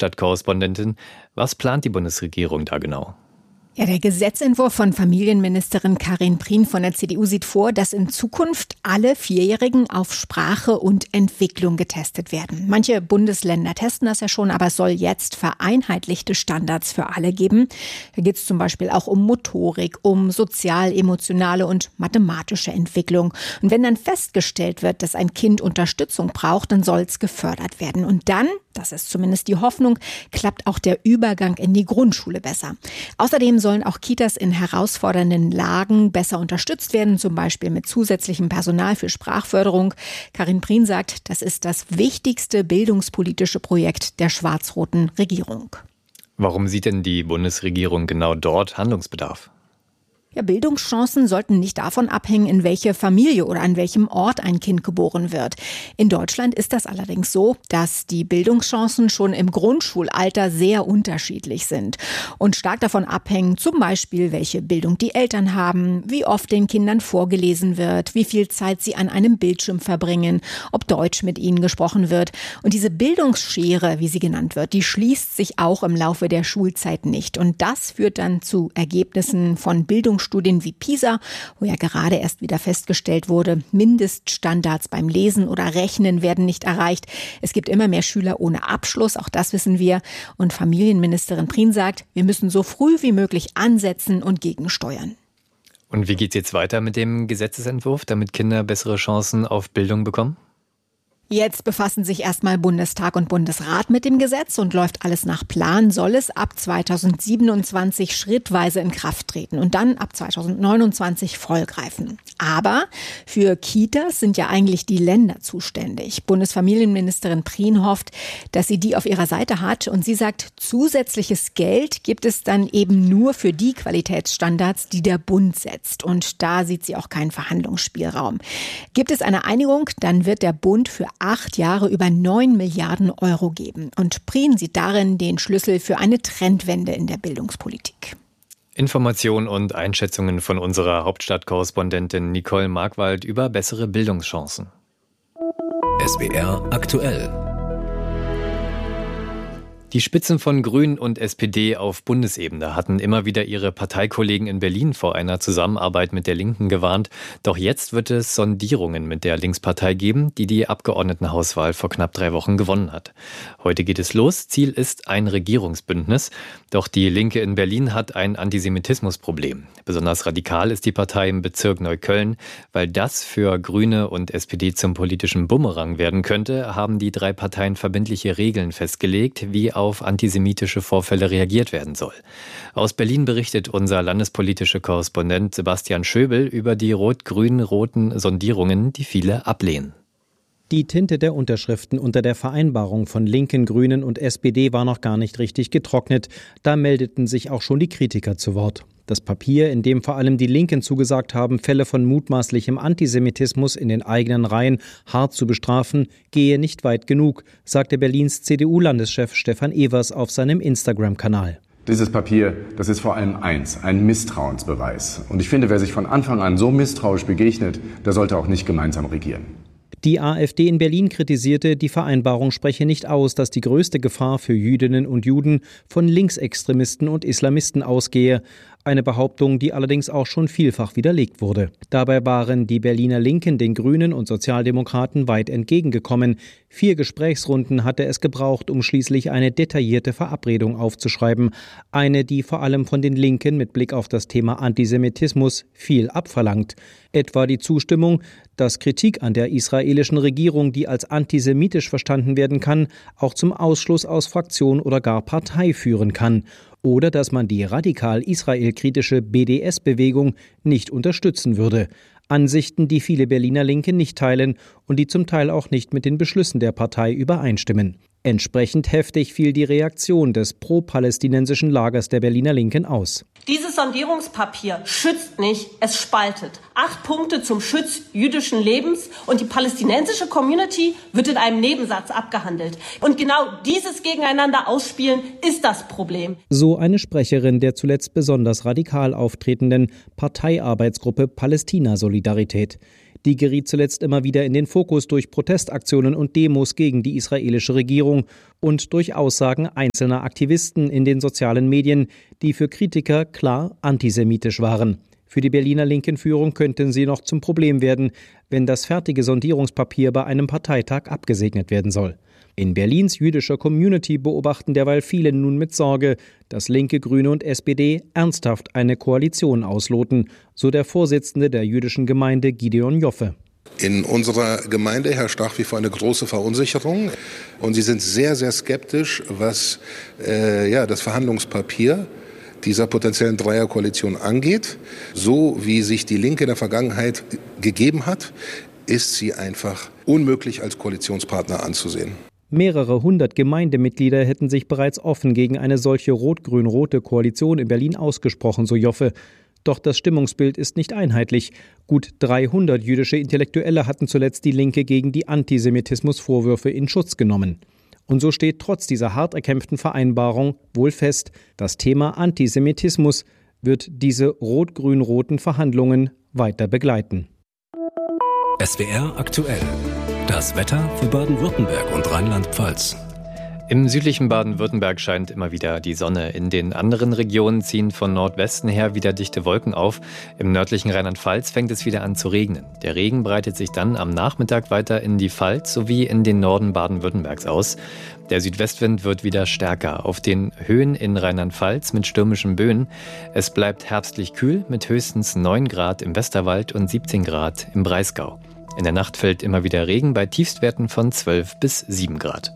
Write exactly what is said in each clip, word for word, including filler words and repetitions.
Hauptstadtkorrespondentin. Was plant die Bundesregierung da genau? Ja, der Gesetzentwurf von Familienministerin Karin Prien von der C D U sieht vor, dass in Zukunft alle Vierjährigen auf Sprache und Entwicklung getestet werden. Manche Bundesländer testen das ja schon, aber es soll jetzt vereinheitlichte Standards für alle geben. Da geht es zum Beispiel auch um Motorik, um sozial-emotionale und mathematische Entwicklung. Und wenn dann festgestellt wird, dass ein Kind Unterstützung braucht, dann soll es gefördert werden. Und dann, das ist zumindest die Hoffnung, klappt auch der Übergang in die Grundschule besser. Außerdem sollen auch Kitas in herausfordernden Lagen besser unterstützt werden, zum Beispiel mit zusätzlichem Personal für Sprachförderung. Karin Prien sagt, das ist das wichtigste bildungspolitische Projekt der schwarz-roten Regierung. Warum sieht denn die Bundesregierung genau dort Handlungsbedarf? Ja, Bildungschancen sollten nicht davon abhängen, in welche Familie oder an welchem Ort ein Kind geboren wird. In Deutschland ist das allerdings so, dass die Bildungschancen schon im Grundschulalter sehr unterschiedlich sind und stark davon abhängen, zum Beispiel, welche Bildung die Eltern haben, wie oft den Kindern vorgelesen wird, wie viel Zeit sie an einem Bildschirm verbringen, ob Deutsch mit ihnen gesprochen wird. Und diese Bildungsschere, wie sie genannt wird, die schließt sich auch im Laufe der Schulzeit nicht. Und das führt dann zu Ergebnissen von Bildungschancen. Studien wie PISA, wo ja gerade erst wieder festgestellt wurde, Mindeststandards beim Lesen oder Rechnen werden nicht erreicht. Es gibt immer mehr Schüler ohne Abschluss, auch das wissen wir. Und Familienministerin Prien sagt, wir müssen so früh wie möglich ansetzen und gegensteuern. Und wie geht es jetzt weiter mit dem Gesetzesentwurf, damit Kinder bessere Chancen auf Bildung bekommen? Jetzt befassen sich erstmal Bundestag und Bundesrat mit dem Gesetz und läuft alles nach Plan, soll es ab zweitausendsiebenundzwanzig schrittweise in Kraft treten und dann ab zweitausendneunundzwanzig vollgreifen. Aber für Kitas sind ja eigentlich die Länder zuständig. Bundesfamilienministerin Prien hofft, dass sie die auf ihrer Seite hat und sie sagt, zusätzliches Geld gibt es dann eben nur für die Qualitätsstandards, die der Bund setzt. Und da sieht sie auch keinen Verhandlungsspielraum. Gibt es eine Einigung, dann wird der Bund für acht Jahre über neun Milliarden Euro geben. Und Prien sieht darin den Schlüssel für eine Trendwende in der Bildungspolitik. Informationen und Einschätzungen von unserer Hauptstadtkorrespondentin Nicole Markwald über bessere Bildungschancen. S W R aktuell. Die Spitzen von Grünen und S P D auf Bundesebene hatten immer wieder ihre Parteikollegen in Berlin vor einer Zusammenarbeit mit der Linken gewarnt. Doch jetzt wird es Sondierungen mit der Linkspartei geben, die die Abgeordnetenhauswahl vor knapp drei Wochen gewonnen hat. Heute geht es los. Ziel ist ein Regierungsbündnis. Doch die Linke in Berlin hat ein Antisemitismusproblem. Besonders radikal ist die Partei im Bezirk Neukölln. Weil das für Grüne und S P D zum politischen Bumerang werden könnte, haben die drei Parteien verbindliche Regeln festgelegt, wie auf antisemitische Vorfälle reagiert werden soll. Aus Berlin berichtet unser landespolitischer Korrespondent Sebastian Schöbel über die rot-grün-roten Sondierungen, die viele ablehnen. Die Tinte der Unterschriften unter der Vereinbarung von Linken, Grünen und S P D war noch gar nicht richtig getrocknet. Da meldeten sich auch schon die Kritiker zu Wort. Das Papier, in dem vor allem die Linken zugesagt haben, Fälle von mutmaßlichem Antisemitismus in den eigenen Reihen hart zu bestrafen, gehe nicht weit genug, sagte Berlins C D U-Landeschef Stefan Evers auf seinem Instagram-Kanal. Dieses Papier, das ist vor allem eins, ein Misstrauensbeweis. Und ich finde, wer sich von Anfang an so misstrauisch begegnet, der sollte auch nicht gemeinsam regieren. Die AfD in Berlin kritisierte, die Vereinbarung spreche nicht aus, dass die größte Gefahr für Jüdinnen und Juden von Linksextremisten und Islamisten ausgehe. Eine Behauptung, die allerdings auch schon vielfach widerlegt wurde. Dabei waren die Berliner Linken den Grünen und Sozialdemokraten weit entgegengekommen. Vier Gesprächsrunden hatte es gebraucht, um schließlich eine detaillierte Verabredung aufzuschreiben. Eine, die vor allem von den Linken mit Blick auf das Thema Antisemitismus viel abverlangt. Etwa die Zustimmung, dass Kritik an der israelischen Regierung, die als antisemitisch verstanden werden kann, auch zum Ausschluss aus Fraktion oder gar Partei führen kann. Oder dass man die radikal israelkritische B D S-Bewegung nicht unterstützen würde. Ansichten, die viele Berliner Linke nicht teilen und die zum Teil auch nicht mit den Beschlüssen der Partei übereinstimmen. Entsprechend heftig fiel die Reaktion des pro-palästinensischen Lagers der Berliner Linken aus. Dieses Sondierungspapier schützt nicht, es spaltet. Acht Punkte zum Schutz jüdischen Lebens und die palästinensische Community wird in einem Nebensatz abgehandelt. Und genau dieses Gegeneinander ausspielen ist das Problem. So eine Sprecherin der zuletzt besonders radikal auftretenden Parteiarbeitsgruppe Palästina-Solidarität. Die geriet zuletzt immer wieder in den Fokus durch Protestaktionen und Demos gegen die israelische Regierung und durch Aussagen einzelner Aktivisten in den sozialen Medien, die für Kritiker klar antisemitisch waren. Für die Berliner linken Führung könnten sie noch zum Problem werden, wenn das fertige Sondierungspapier bei einem Parteitag abgesegnet werden soll. In Berlins jüdischer Community beobachten derweil viele nun mit Sorge, dass Linke, Grüne und S P D ernsthaft eine Koalition ausloten, so der Vorsitzende der jüdischen Gemeinde Gideon Joffe. In unserer Gemeinde herrscht nach wie vor eine große Verunsicherung und sie sind sehr, sehr skeptisch, was äh, ja, das Verhandlungspapier dieser potenziellen Dreierkoalition angeht. So wie sich die Linke in der Vergangenheit gegeben hat, ist sie einfach unmöglich als Koalitionspartner anzusehen. Mehrere hundert Gemeindemitglieder hätten sich bereits offen gegen eine solche rot-grün-rote Koalition in Berlin ausgesprochen, so Joffe. Doch das Stimmungsbild ist nicht einheitlich. Gut dreihundert jüdische Intellektuelle hatten zuletzt die Linke gegen die Antisemitismusvorwürfe in Schutz genommen. Und so steht trotz dieser hart erkämpften Vereinbarung wohl fest, das Thema Antisemitismus wird diese rot-grün-roten Verhandlungen weiter begleiten. S W R aktuell. Das Wetter für Baden-Württemberg und Rheinland-Pfalz. Im südlichen Baden-Württemberg scheint immer wieder die Sonne. In den anderen Regionen ziehen von Nordwesten her wieder dichte Wolken auf. Im nördlichen Rheinland-Pfalz fängt es wieder an zu regnen. Der Regen breitet sich dann am Nachmittag weiter in die Pfalz sowie in den Norden Baden-Württembergs aus. Der Südwestwind wird wieder stärker. Auf den Höhen in Rheinland-Pfalz mit stürmischen Böen. Es bleibt herbstlich kühl mit höchstens neun Grad im Westerwald und siebzehn Grad im Breisgau. In der Nacht fällt immer wieder Regen bei Tiefstwerten von zwölf bis sieben Grad.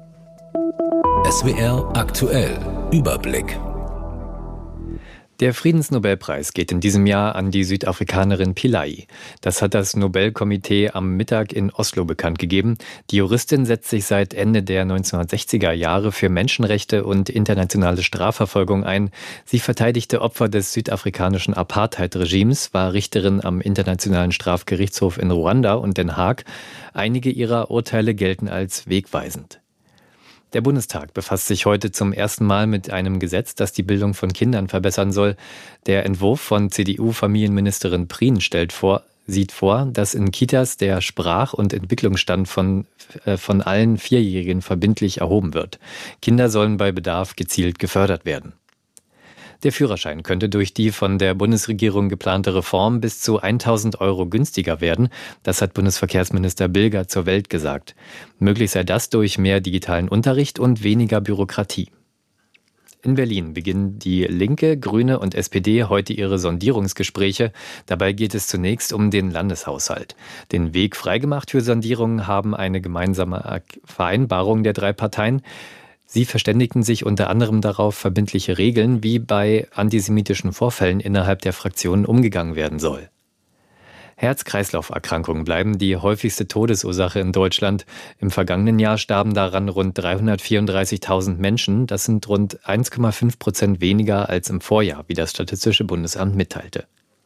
S W R aktuell. Überblick. Der Friedensnobelpreis geht in diesem Jahr an die Südafrikanerin Pillay. Das hat das Nobelkomitee am Mittag in Oslo bekannt gegeben. Die Juristin setzt sich seit Ende der neunzehnhundertsechziger Jahre für Menschenrechte und internationale Strafverfolgung ein. Sie verteidigte Opfer des südafrikanischen Apartheid-Regimes, war Richterin am Internationalen Strafgerichtshof in Ruanda und Den Haag. Einige ihrer Urteile gelten als wegweisend. Der Bundestag befasst sich heute zum ersten Mal mit einem Gesetz, das die Bildung von Kindern verbessern soll. Der Entwurf von C D U-Familienministerin Prien stellt vor, sieht vor, dass in Kitas der Sprach- und Entwicklungsstand von, äh, von allen Vierjährigen verbindlich erhoben wird. Kinder sollen bei Bedarf gezielt gefördert werden. Der Führerschein könnte durch die von der Bundesregierung geplante Reform bis zu tausend Euro günstiger werden. Das hat Bundesverkehrsminister Bilger zur Welt gesagt. Möglich sei das durch mehr digitalen Unterricht und weniger Bürokratie. In Berlin beginnen die Linke, Grüne und S P D heute ihre Sondierungsgespräche. Dabei geht es zunächst um den Landeshaushalt. Den Weg freigemacht für Sondierungen haben eine gemeinsame Vereinbarung der drei Parteien. Sie verständigten sich unter anderem darauf, verbindliche Regeln, wie bei antisemitischen Vorfällen innerhalb der Fraktionen umgegangen werden soll. Herz-Kreislauf-Erkrankungen bleiben die häufigste Todesursache in Deutschland. Im vergangenen Jahr starben daran rund dreihundertvierunddreißigtausend Menschen. Das sind rund eins Komma fünf Prozent weniger als im Vorjahr, wie das Statistische Bundesamt mitteilte.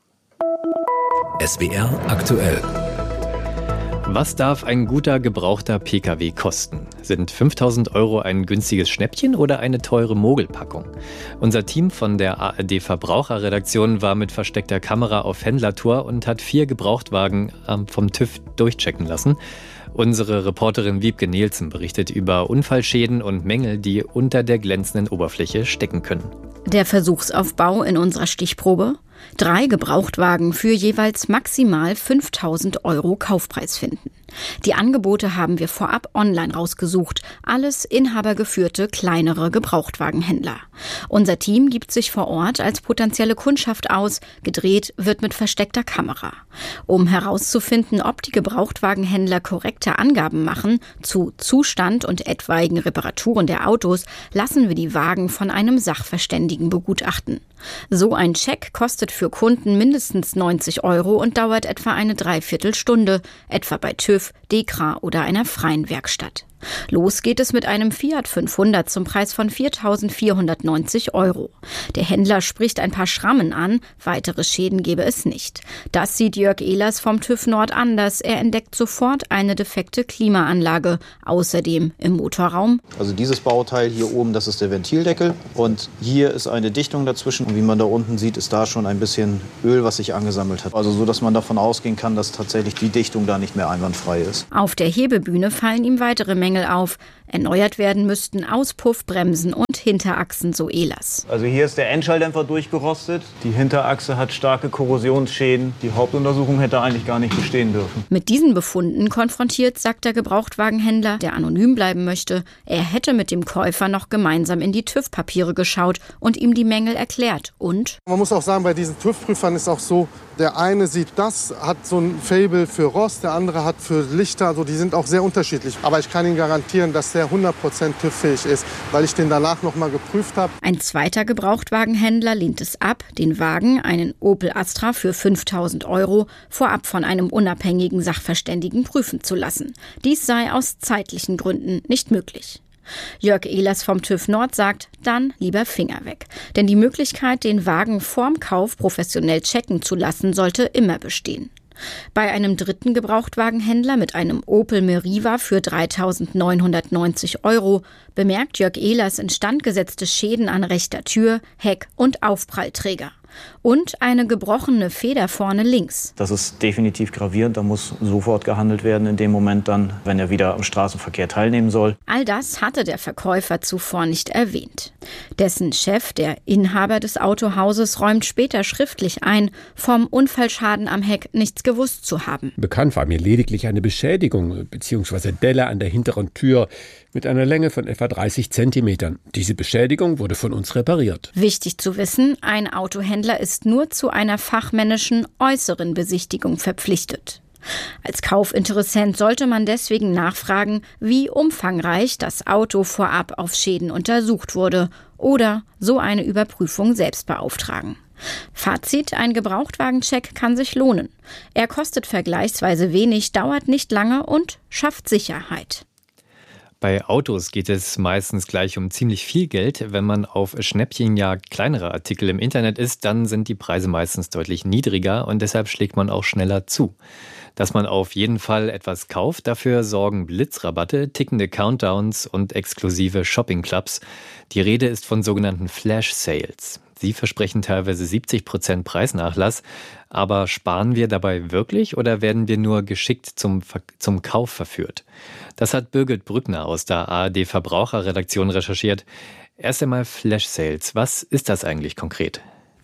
S W R aktuell. Was darf ein guter gebrauchter Pkw kosten? Sind fünftausend Euro ein günstiges Schnäppchen oder eine teure Mogelpackung? Unser Team von der A R D Verbraucherredaktion war mit versteckter Kamera auf Händlertour und hat vier Gebrauchtwagen vom TÜV durchchecken lassen. Unsere Reporterin Wiebke Nielsen berichtet über Unfallschäden und Mängel, die unter der glänzenden Oberfläche stecken können. Der Versuchsaufbau in unserer Stichprobe: Drei Gebrauchtwagen für jeweils maximal fünftausend Euro Kaufpreis finden. Die Angebote haben wir vorab online rausgesucht. Alles inhabergeführte kleinere Gebrauchtwagenhändler. Unser Team gibt sich vor Ort als potenzielle Kundschaft aus. Gedreht wird mit versteckter Kamera. Um herauszufinden, ob die Gebrauchtwagenhändler korrekte Angaben machen zu Zustand und etwaigen Reparaturen der Autos, lassen wir die Wagen von einem Sachverständigen begutachten. So ein Check kostet für Kunden mindestens neunzig Euro und dauert etwa eine Dreiviertelstunde, etwa bei TÜV, DEKRA oder einer freien Werkstatt. Los geht es mit einem Fiat fünfhundert zum Preis von viertausendvierhundertneunzig Euro. Der Händler spricht ein paar Schrammen an, weitere Schäden gebe es nicht. Das sieht Jörg Ehlers vom TÜV Nord anders. Er entdeckt sofort eine defekte Klimaanlage. Außerdem im Motorraum. Also dieses Bauteil hier oben, das ist der Ventildeckel und hier ist eine Dichtung dazwischen. Und wie man da unten sieht, ist da schon ein bisschen Öl, was sich angesammelt hat. Also so, dass man davon ausgehen kann, dass tatsächlich die Dichtung da nicht mehr einwandfrei ist. Auf der Hebebühne fallen ihm weitere Mängel auf. Erneuert werden müssten Auspuff, Bremsen und Hinterachsen, so Ehlers. Also hier ist der Endschalldämpfer durchgerostet. Die Hinterachse hat starke Korrosionsschäden. Die Hauptuntersuchung hätte eigentlich gar nicht bestehen dürfen. Mit diesen Befunden konfrontiert, sagt der Gebrauchtwagenhändler, der anonym bleiben möchte. Er hätte mit dem Käufer noch gemeinsam in die TÜV-Papiere geschaut und ihm die Mängel erklärt. Und? Man muss auch sagen, bei diesen TÜV-Prüfern ist auch so, der eine sieht das, hat so ein Faible für Rost, der andere hat für Lichter. Also die sind auch sehr unterschiedlich. Aber ich kann Ihnen garantieren, dass der hundert Prozent TÜV-fähig ist, weil ich den danach noch mal geprüft habe. Ein zweiter Gebrauchtwagenhändler lehnt es ab, den Wagen, einen Opel Astra für fünftausend Euro, vorab von einem unabhängigen Sachverständigen prüfen zu lassen. Dies sei aus zeitlichen Gründen nicht möglich. Jörg Ehlers vom TÜV Nord sagt, dann lieber Finger weg. Denn die Möglichkeit, den Wagen vorm Kauf professionell checken zu lassen, sollte immer bestehen. Bei einem dritten Gebrauchtwagenhändler mit einem Opel Meriva für dreitausendneunhundertneunzig Euro bemerkt Jörg Ehlers instandgesetzte Schäden an rechter Tür, Heck- und Aufprallträger. Und eine gebrochene Feder vorne links. Das ist definitiv gravierend. Da muss sofort gehandelt werden in dem Moment dann, wenn er wieder am Straßenverkehr teilnehmen soll. All das hatte der Verkäufer zuvor nicht erwähnt. Dessen Chef, der Inhaber des Autohauses, räumt später schriftlich ein, vom Unfallschaden am Heck nichts gewusst zu haben. Bekannt war mir lediglich eine Beschädigung bzw. Delle an der hinteren Tür mit einer Länge von etwa dreißig Zentimetern. Diese Beschädigung wurde von uns repariert. Wichtig zu wissen, ein Autohändler ist nur zu einer fachmännischen äußeren Besichtigung verpflichtet. Als Kaufinteressent sollte man deswegen nachfragen, wie umfangreich das Auto vorab auf Schäden untersucht wurde oder so eine Überprüfung selbst beauftragen. Fazit: Ein Gebrauchtwagencheck kann sich lohnen. Er kostet vergleichsweise wenig, dauert nicht lange und schafft Sicherheit. Bei Autos geht es meistens gleich um ziemlich viel Geld. Wenn man auf Schnäppchenjagd kleinere Artikel im Internet ist, dann sind die Preise meistens deutlich niedriger und deshalb schlägt man auch schneller zu. Dass man auf jeden Fall etwas kauft, dafür sorgen Blitzrabatte, tickende Countdowns und exklusive Shoppingclubs. Die Rede ist von sogenannten Flash Sales. Sie versprechen teilweise siebzig Prozent Preisnachlass. Aber sparen wir dabei wirklich oder werden wir nur geschickt zum, zum Kauf verführt? Das hat Birgit Brückner aus der A R D Verbraucherredaktion recherchiert. Erst einmal Flash Sales. Was ist das eigentlich konkret?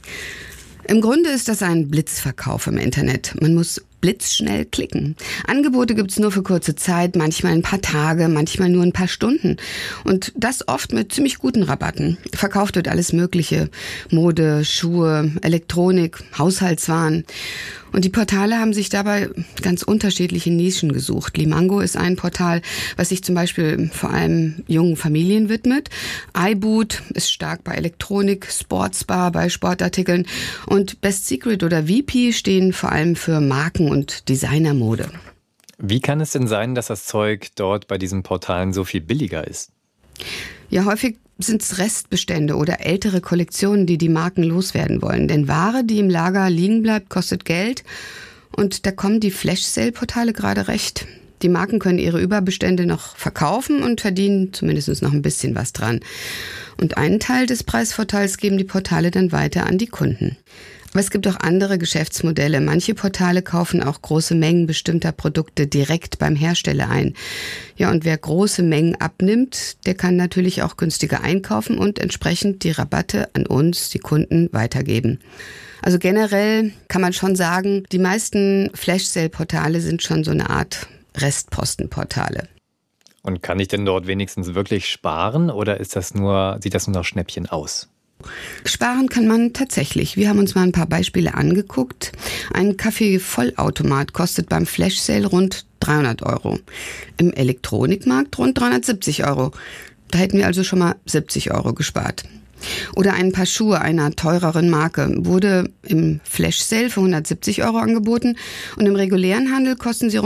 Im Grunde ist das ein Blitzverkauf im Internet. Man muss blitzschnell klicken. Angebote gibt's nur für kurze Zeit, manchmal ein paar Tage, manchmal nur ein paar Stunden. Und das oft mit ziemlich guten Rabatten. Verkauft wird alles Mögliche. Mode, Schuhe, Elektronik, Haushaltswaren. Und die Portale haben sich dabei ganz unterschiedliche Nischen gesucht. Limango ist ein Portal, was sich zum Beispiel vor allem jungen Familien widmet. iBoot ist stark bei Elektronik, Sportsbar bei Sportartikeln. Und Best Secret oder V P stehen vor allem für Marken und Designermode. Wie kann es denn sein, dass das Zeug dort bei diesen Portalen so viel billiger ist? Ja, häufig sind es Restbestände oder ältere Kollektionen, die die Marken loswerden wollen. Denn Ware, die im Lager liegen bleibt, kostet Geld. Und da kommen die Flash-Sale-Portale gerade recht. Die Marken können ihre Überbestände noch verkaufen und verdienen zumindest noch ein bisschen was dran. Und einen Teil des Preisvorteils geben die Portale dann weiter an die Kunden. Aber es gibt auch andere Geschäftsmodelle. Manche Portale kaufen auch große Mengen bestimmter Produkte direkt beim Hersteller ein. Ja, und wer große Mengen abnimmt, der kann natürlich auch günstiger einkaufen und entsprechend die Rabatte an uns, die Kunden, weitergeben. Also generell kann man schon sagen, die meisten Flash-Sale-Portale sind schon so eine Art Restpostenportale. Und kann ich denn dort wenigstens wirklich sparen oder ist das nur, sieht das nur nach Schnäppchen aus? Sparen kann man tatsächlich. Wir haben uns mal ein paar Beispiele angeguckt. Ein Kaffee-Vollautomat kostet beim Flash-Sale rund dreihundert Euro. Im Elektronikmarkt rund dreihundertsiebzig Euro. Da hätten wir also schon mal siebzig Euro gespart. Oder ein Paar Schuhe einer teureren Marke wurde im Flash-Sale für hundertsiebzig Euro angeboten und im regulären Handel kosten sie rund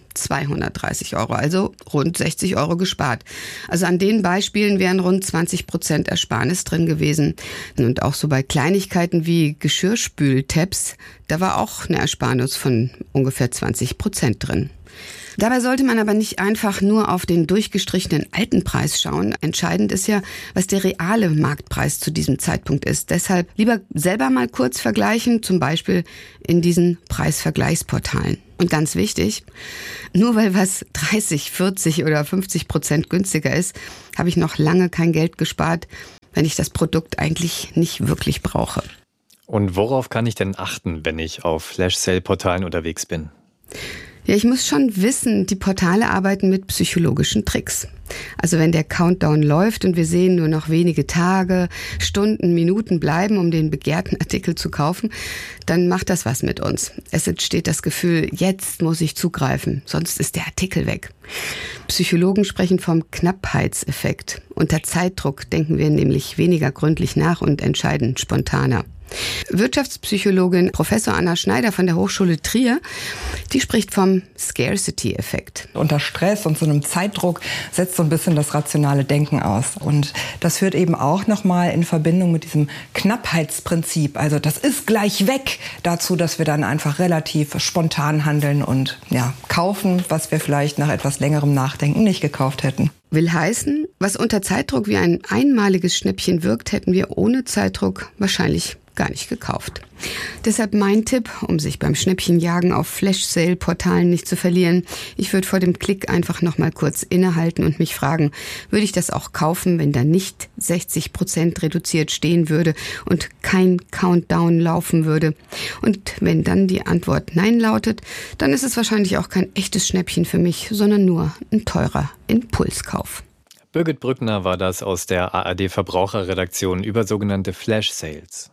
zweihundertdreißig Euro, also rund sechzig Euro gespart. Also an den Beispielen wären rund zwanzig Prozent Ersparnis drin gewesen. Und auch so bei Kleinigkeiten wie Geschirrspültabs, da war auch eine Ersparnis von ungefähr zwanzig Prozent drin. Dabei sollte man aber nicht einfach nur auf den durchgestrichenen alten Preis schauen. Entscheidend ist ja, was der reale Marktpreis zu diesem Zeitpunkt ist. Deshalb lieber selber mal kurz vergleichen, zum Beispiel in diesen Preisvergleichsportalen. Und ganz wichtig, nur weil was dreißig, vierzig oder fünfzig Prozent günstiger ist, habe ich noch lange kein Geld gespart, wenn ich das Produkt eigentlich nicht wirklich brauche. Und worauf kann ich denn achten, wenn ich auf Flash-Sale-Portalen unterwegs bin? Ja, ich muss schon wissen, die Portale arbeiten mit psychologischen Tricks. Also wenn der Countdown läuft und wir sehen nur noch wenige Tage, Stunden, Minuten bleiben, um den begehrten Artikel zu kaufen, dann macht das was mit uns. Es entsteht das Gefühl, jetzt muss ich zugreifen, sonst ist der Artikel weg. Psychologen sprechen vom Knappheitseffekt. Unter Zeitdruck denken wir nämlich weniger gründlich nach und entscheiden spontaner. Wirtschaftspsychologin Professor Anna Schneider von der Hochschule Trier, die spricht vom Scarcity-Effekt. Unter Stress und so einem Zeitdruck setzt so ein bisschen das rationale Denken aus. Und das führt eben auch nochmal in Verbindung mit diesem Knappheitsprinzip, also das ist gleich weg, dazu, dass wir dann einfach relativ spontan handeln und ja, kaufen, was wir vielleicht nach etwas längerem Nachdenken nicht gekauft hätten. Will heißen, was unter Zeitdruck wie ein einmaliges Schnäppchen wirkt, hätten wir ohne Zeitdruck wahrscheinlich gar nicht gekauft. Deshalb mein Tipp, um sich beim Schnäppchenjagen auf Flash-Sale-Portalen nicht zu verlieren. Ich würde vor dem Klick einfach noch mal kurz innehalten und mich fragen, würde ich das auch kaufen, wenn da nicht sechzig Prozent reduziert stehen würde und kein Countdown laufen würde? Und wenn dann die Antwort Nein lautet, dann ist es wahrscheinlich auch kein echtes Schnäppchen für mich, sondern nur ein teurer Impulskauf. Birgit Brückner war das aus der A R D-Verbraucherredaktion über sogenannte Flash-Sales.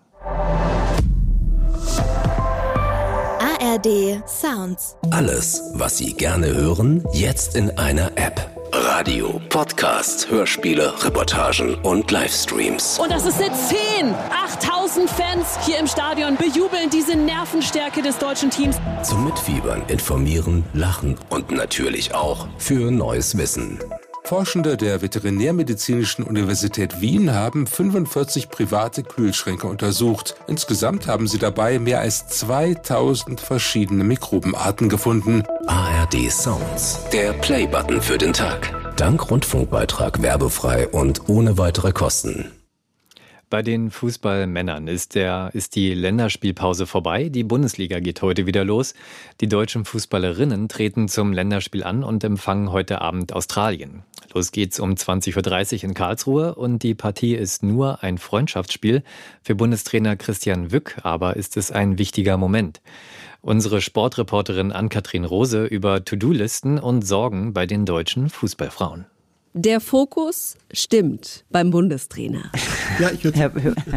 A R D Sounds. Alles, was Sie gerne hören, jetzt in einer App. Radio, Podcast, Hörspiele, Reportagen und Livestreams. Und das ist eine zehn! achttausend Fans hier im Stadion bejubeln diese Nervenstärke des deutschen Teams. Zum Mitfiebern, Informieren, Lachen und natürlich auch für neues Wissen. Forschende der Veterinärmedizinischen Universität Wien haben fünfundvierzig private Kühlschränke untersucht. Insgesamt haben sie dabei mehr als zweitausend verschiedene Mikrobenarten gefunden. A R D Sounds, der Play-Button für den Tag. Dank Rundfunkbeitrag werbefrei und ohne weitere Kosten. Bei den Fußballmännern ist, der, ist die Länderspielpause vorbei. Die Bundesliga geht heute wieder los. Die deutschen Fußballerinnen treten zum Länderspiel an und empfangen heute Abend Australien. Los geht's um zwanzig Uhr dreißig in Karlsruhe und die Partie ist nur ein Freundschaftsspiel. Für Bundestrainer Christian Wück aber ist es ein wichtiger Moment. Unsere Sportreporterin Ann-Kathrin Rose über To-Do-Listen und Sorgen bei den deutschen Fußballfrauen. Der Fokus stimmt beim Bundestrainer. Ja, ich Herr,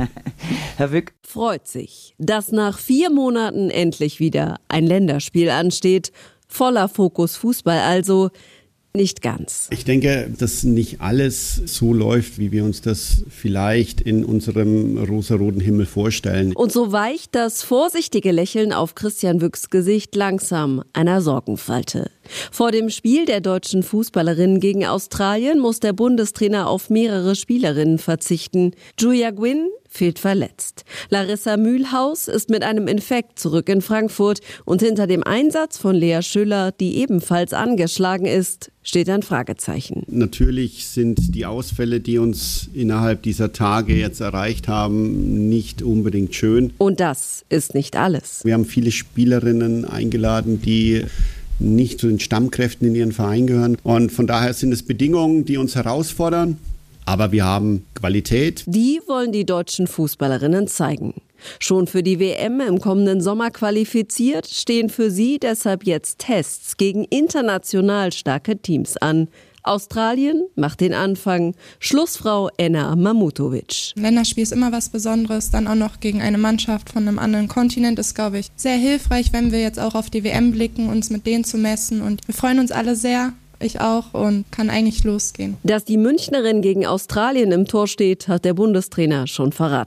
Herr Wück freut sich, dass nach vier Monaten endlich wieder ein Länderspiel ansteht. Voller Fokus Fußball also. Nicht ganz. Ich denke, dass nicht alles so läuft, wie wir uns das vielleicht in unserem rosaroten Himmel vorstellen. Und so weicht das vorsichtige Lächeln auf Christian Wücks Gesicht langsam einer Sorgenfalte. Vor dem Spiel der deutschen Fußballerinnen gegen Australien muss der Bundestrainer auf mehrere Spielerinnen verzichten. Julia Gwynn fehlt verletzt. Larissa Mühlhaus ist mit einem Infekt zurück in Frankfurt und hinter dem Einsatz von Lea Schüller, die ebenfalls angeschlagen ist, steht ein Fragezeichen. Natürlich sind die Ausfälle, die uns innerhalb dieser Tage jetzt erreicht haben, nicht unbedingt schön. Und das ist nicht alles. Wir haben viele Spielerinnen eingeladen, die nicht zu den Stammkräften in ihren Verein gehören. Und von daher sind es Bedingungen, die uns herausfordern. Aber wir haben Qualität. Die wollen die deutschen Fußballerinnen zeigen. Schon für die W M im kommenden Sommer qualifiziert, stehen für sie deshalb jetzt Tests gegen international starke Teams an. Australien macht den Anfang. Schlussfrau Enna Mamutovic. Ein Länderspiel ist immer was Besonderes, dann auch noch gegen eine Mannschaft von einem anderen Kontinent ist, glaube ich, sehr hilfreich, wenn wir jetzt auch auf die W M blicken, uns mit denen zu messen. Und wir freuen uns alle sehr. Ich auch und kann eigentlich losgehen. Dass die Münchnerin gegen Australien im Tor steht, hat der Bundestrainer schon verraten.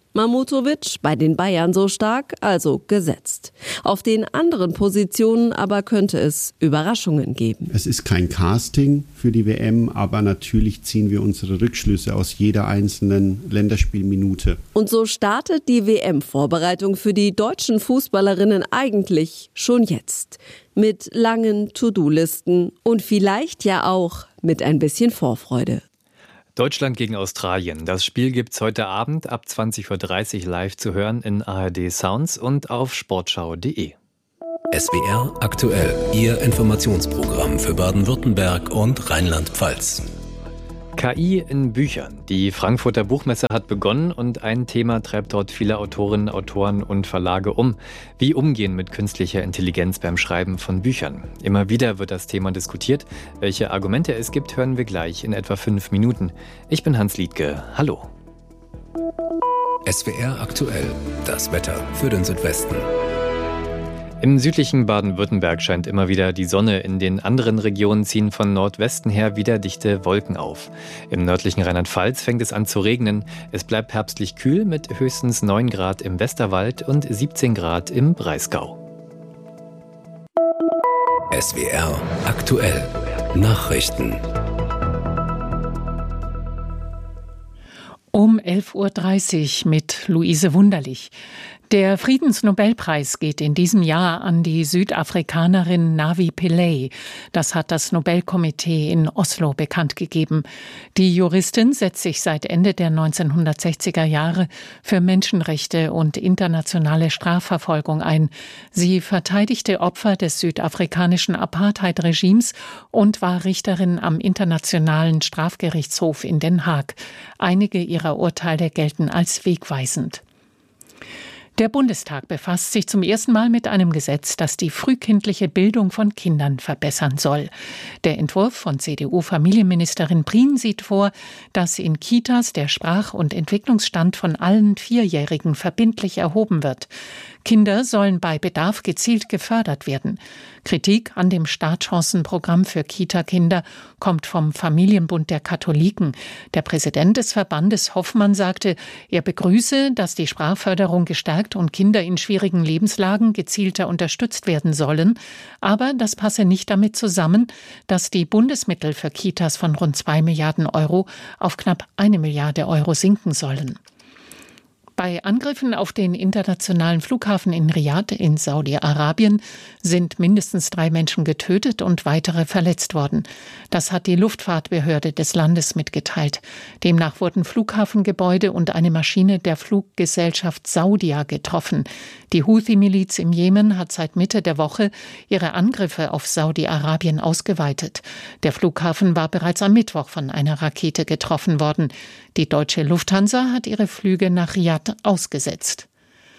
Mamutovic bei den Bayern so stark, also gesetzt. Auf den anderen Positionen aber könnte es Überraschungen geben. Es ist kein Casting für die W M, aber natürlich ziehen wir unsere Rückschlüsse aus jeder einzelnen Länderspielminute. Und so startet die W M-Vorbereitung für die deutschen Fußballerinnen eigentlich schon jetzt. Mit langen To-Do-Listen und vielleicht ja auch mit ein bisschen Vorfreude. Deutschland gegen Australien. Das Spiel gibt's heute Abend ab zwanzig Uhr dreißig live zu hören in A R D Sounds und auf sportschau punkt de. S W R aktuell, Ihr Informationsprogramm für Baden-Württemberg und Rheinland-Pfalz. K I in Büchern. Die Frankfurter Buchmesse hat begonnen und ein Thema treibt dort viele Autorinnen, Autoren und Verlage um. Wie umgehen mit künstlicher Intelligenz beim Schreiben von Büchern? Immer wieder wird das Thema diskutiert. Welche Argumente es gibt, hören wir gleich in etwa fünf Minuten. Ich bin Hans Liedke. Hallo. S W R aktuell, das Wetter für den Südwesten. Im südlichen Baden-Württemberg scheint immer wieder die Sonne. In den anderen Regionen ziehen von Nordwesten her wieder dichte Wolken auf. Im nördlichen Rheinland-Pfalz fängt es an zu regnen. Es bleibt herbstlich kühl mit höchstens neun Grad im Westerwald und siebzehn Grad im Breisgau. S W R aktuell, Nachrichten. Um elf Uhr dreißig mit Luise Wunderlich. Der Friedensnobelpreis geht in diesem Jahr an die Südafrikanerin Navi Pillay. Das hat das Nobelkomitee in Oslo bekannt gegeben. Die Juristin setzt sich seit Ende der neunzehnhundertsechziger Jahre für Menschenrechte und internationale Strafverfolgung ein. Sie verteidigte Opfer des südafrikanischen Apartheid-Regimes und war Richterin am Internationalen Strafgerichtshof in Den Haag. Einige ihrer Urteile gelten als wegweisend. Der Bundestag befasst sich zum ersten Mal mit einem Gesetz, das die frühkindliche Bildung von Kindern verbessern soll. Der Entwurf von C D U-Familienministerin Prien sieht vor, dass in Kitas der Sprach- und Entwicklungsstand von allen Vierjährigen verbindlich erhoben wird. Kinder sollen bei Bedarf gezielt gefördert werden. Kritik an dem Startchancenprogramm für Kita-Kinder kommt vom Familienbund der Katholiken. Der Präsident des Verbandes Hoffmann sagte, er begrüße, dass die Sprachförderung gestärkt und Kinder in schwierigen Lebenslagen gezielter unterstützt werden sollen. Aber das passe nicht damit zusammen, dass die Bundesmittel für Kitas von rund zwei Milliarden Euro auf knapp eine Milliarde Euro sinken sollen. Bei Angriffen auf den internationalen Flughafen in Riad in Saudi-Arabien sind mindestens drei Menschen getötet und weitere verletzt worden. Das hat die Luftfahrtbehörde des Landes mitgeteilt. Demnach wurden Flughafengebäude und eine Maschine der Fluggesellschaft Saudia getroffen. Die Houthi-Miliz im Jemen hat seit Mitte der Woche ihre Angriffe auf Saudi-Arabien ausgeweitet. Der Flughafen war bereits am Mittwoch von einer Rakete getroffen worden. Die deutsche Lufthansa hat ihre Flüge nach Riad ausgesetzt.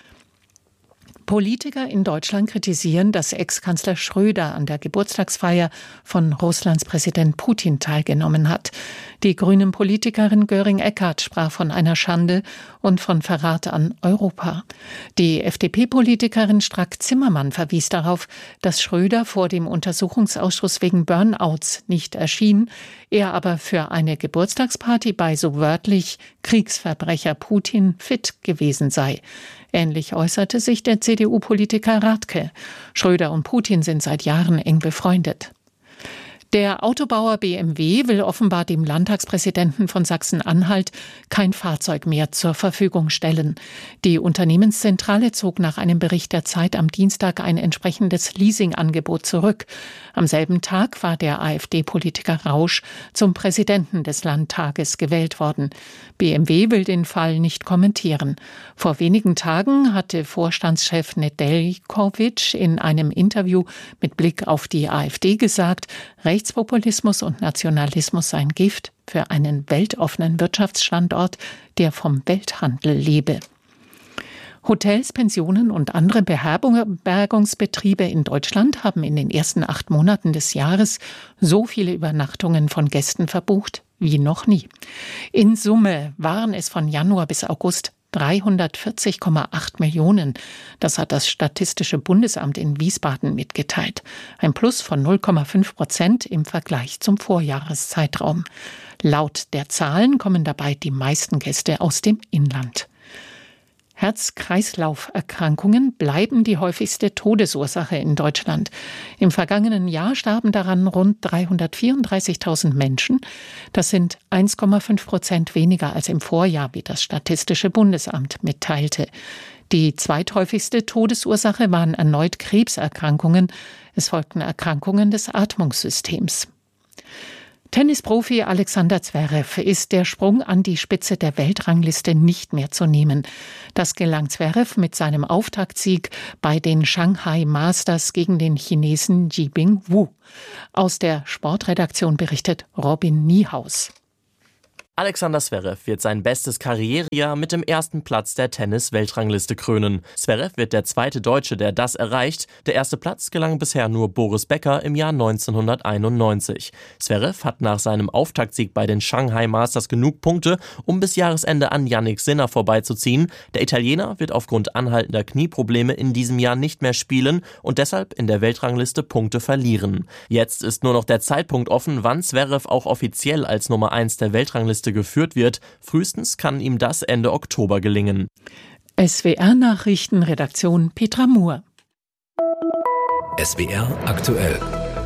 Politiker in Deutschland kritisieren, dass Ex-Kanzler Schröder an der Geburtstagsfeier von Russlands Präsident Putin teilgenommen hat. Die grünen Politikerin Göring-Eckardt sprach von einer Schande und von Verrat an Europa. Die F D P-Politikerin Strack-Zimmermann verwies darauf, dass Schröder vor dem Untersuchungsausschuss wegen Burnouts nicht erschien, er aber für eine Geburtstagsparty bei so wörtlich Kriegsverbrecher Putin fit gewesen sei. Ähnlich äußerte sich der C D U-Politiker Radke. Schröder und Putin sind seit Jahren eng befreundet. Der Autobauer B M W will offenbar dem Landtagspräsidenten von Sachsen-Anhalt kein Fahrzeug mehr zur Verfügung stellen. Die Unternehmenszentrale zog nach einem Bericht der Zeit am Dienstag ein entsprechendes Leasingangebot zurück. Am selben Tag war der AfD-Politiker Rausch zum Präsidenten des Landtages gewählt worden. B M W will den Fall nicht kommentieren. Vor wenigen Tagen hatte Vorstandschef Nedeljkovic in einem Interview mit Blick auf die AfD gesagt, Rechtspopulismus und Nationalismus seien Gift für einen weltoffenen Wirtschaftsstandort, der vom Welthandel lebe. Hotels, Pensionen und andere Beherbergungsbetriebe in Deutschland haben in den ersten acht Monaten des Jahres so viele Übernachtungen von Gästen verbucht wie noch nie. In Summe waren es von Januar bis August dreihundertvierzig Komma acht Millionen. Das hat das Statistische Bundesamt in Wiesbaden mitgeteilt. Ein Plus von null Komma fünf Prozent im Vergleich zum Vorjahreszeitraum. Laut der Zahlen kommen dabei die meisten Gäste aus dem Inland. Herz-Kreislauf-Erkrankungen bleiben die häufigste Todesursache in Deutschland. Im vergangenen Jahr starben daran rund dreihundertvierunddreißigtausend Menschen. Das sind eins Komma fünf Prozent weniger als im Vorjahr, wie das Statistische Bundesamt mitteilte. Die zweithäufigste Todesursache waren erneut Krebserkrankungen. Es folgten Erkrankungen des Atmungssystems. Tennisprofi Alexander Zverev ist der Sprung an die Spitze der Weltrangliste nicht mehr zu nehmen. Das gelang Zverev mit seinem Auftaktsieg bei den Shanghai Masters gegen den Chinesen Yibing Wu. Aus der Sportredaktion berichtet Robin Niehaus. Alexander Zverev wird sein bestes Karrierejahr mit dem ersten Platz der Tennis-Weltrangliste krönen. Zverev wird der zweite Deutsche, der das erreicht. Der erste Platz gelang bisher nur Boris Becker im Jahr neunzehnhunderteinundneunzig. Zverev hat nach seinem Auftaktsieg bei den Shanghai Masters genug Punkte, um bis Jahresende an Jannik Sinner vorbeizuziehen. Der Italiener wird aufgrund anhaltender Knieprobleme in diesem Jahr nicht mehr spielen und deshalb in der Weltrangliste Punkte verlieren. Jetzt ist nur noch der Zeitpunkt offen, wann Zverev auch offiziell als Nummer eins der Weltrangliste geführt wird. Frühestens kann ihm das Ende Oktober gelingen. S W R-Nachrichten, Redaktion Petra Muhr. S W R aktuell.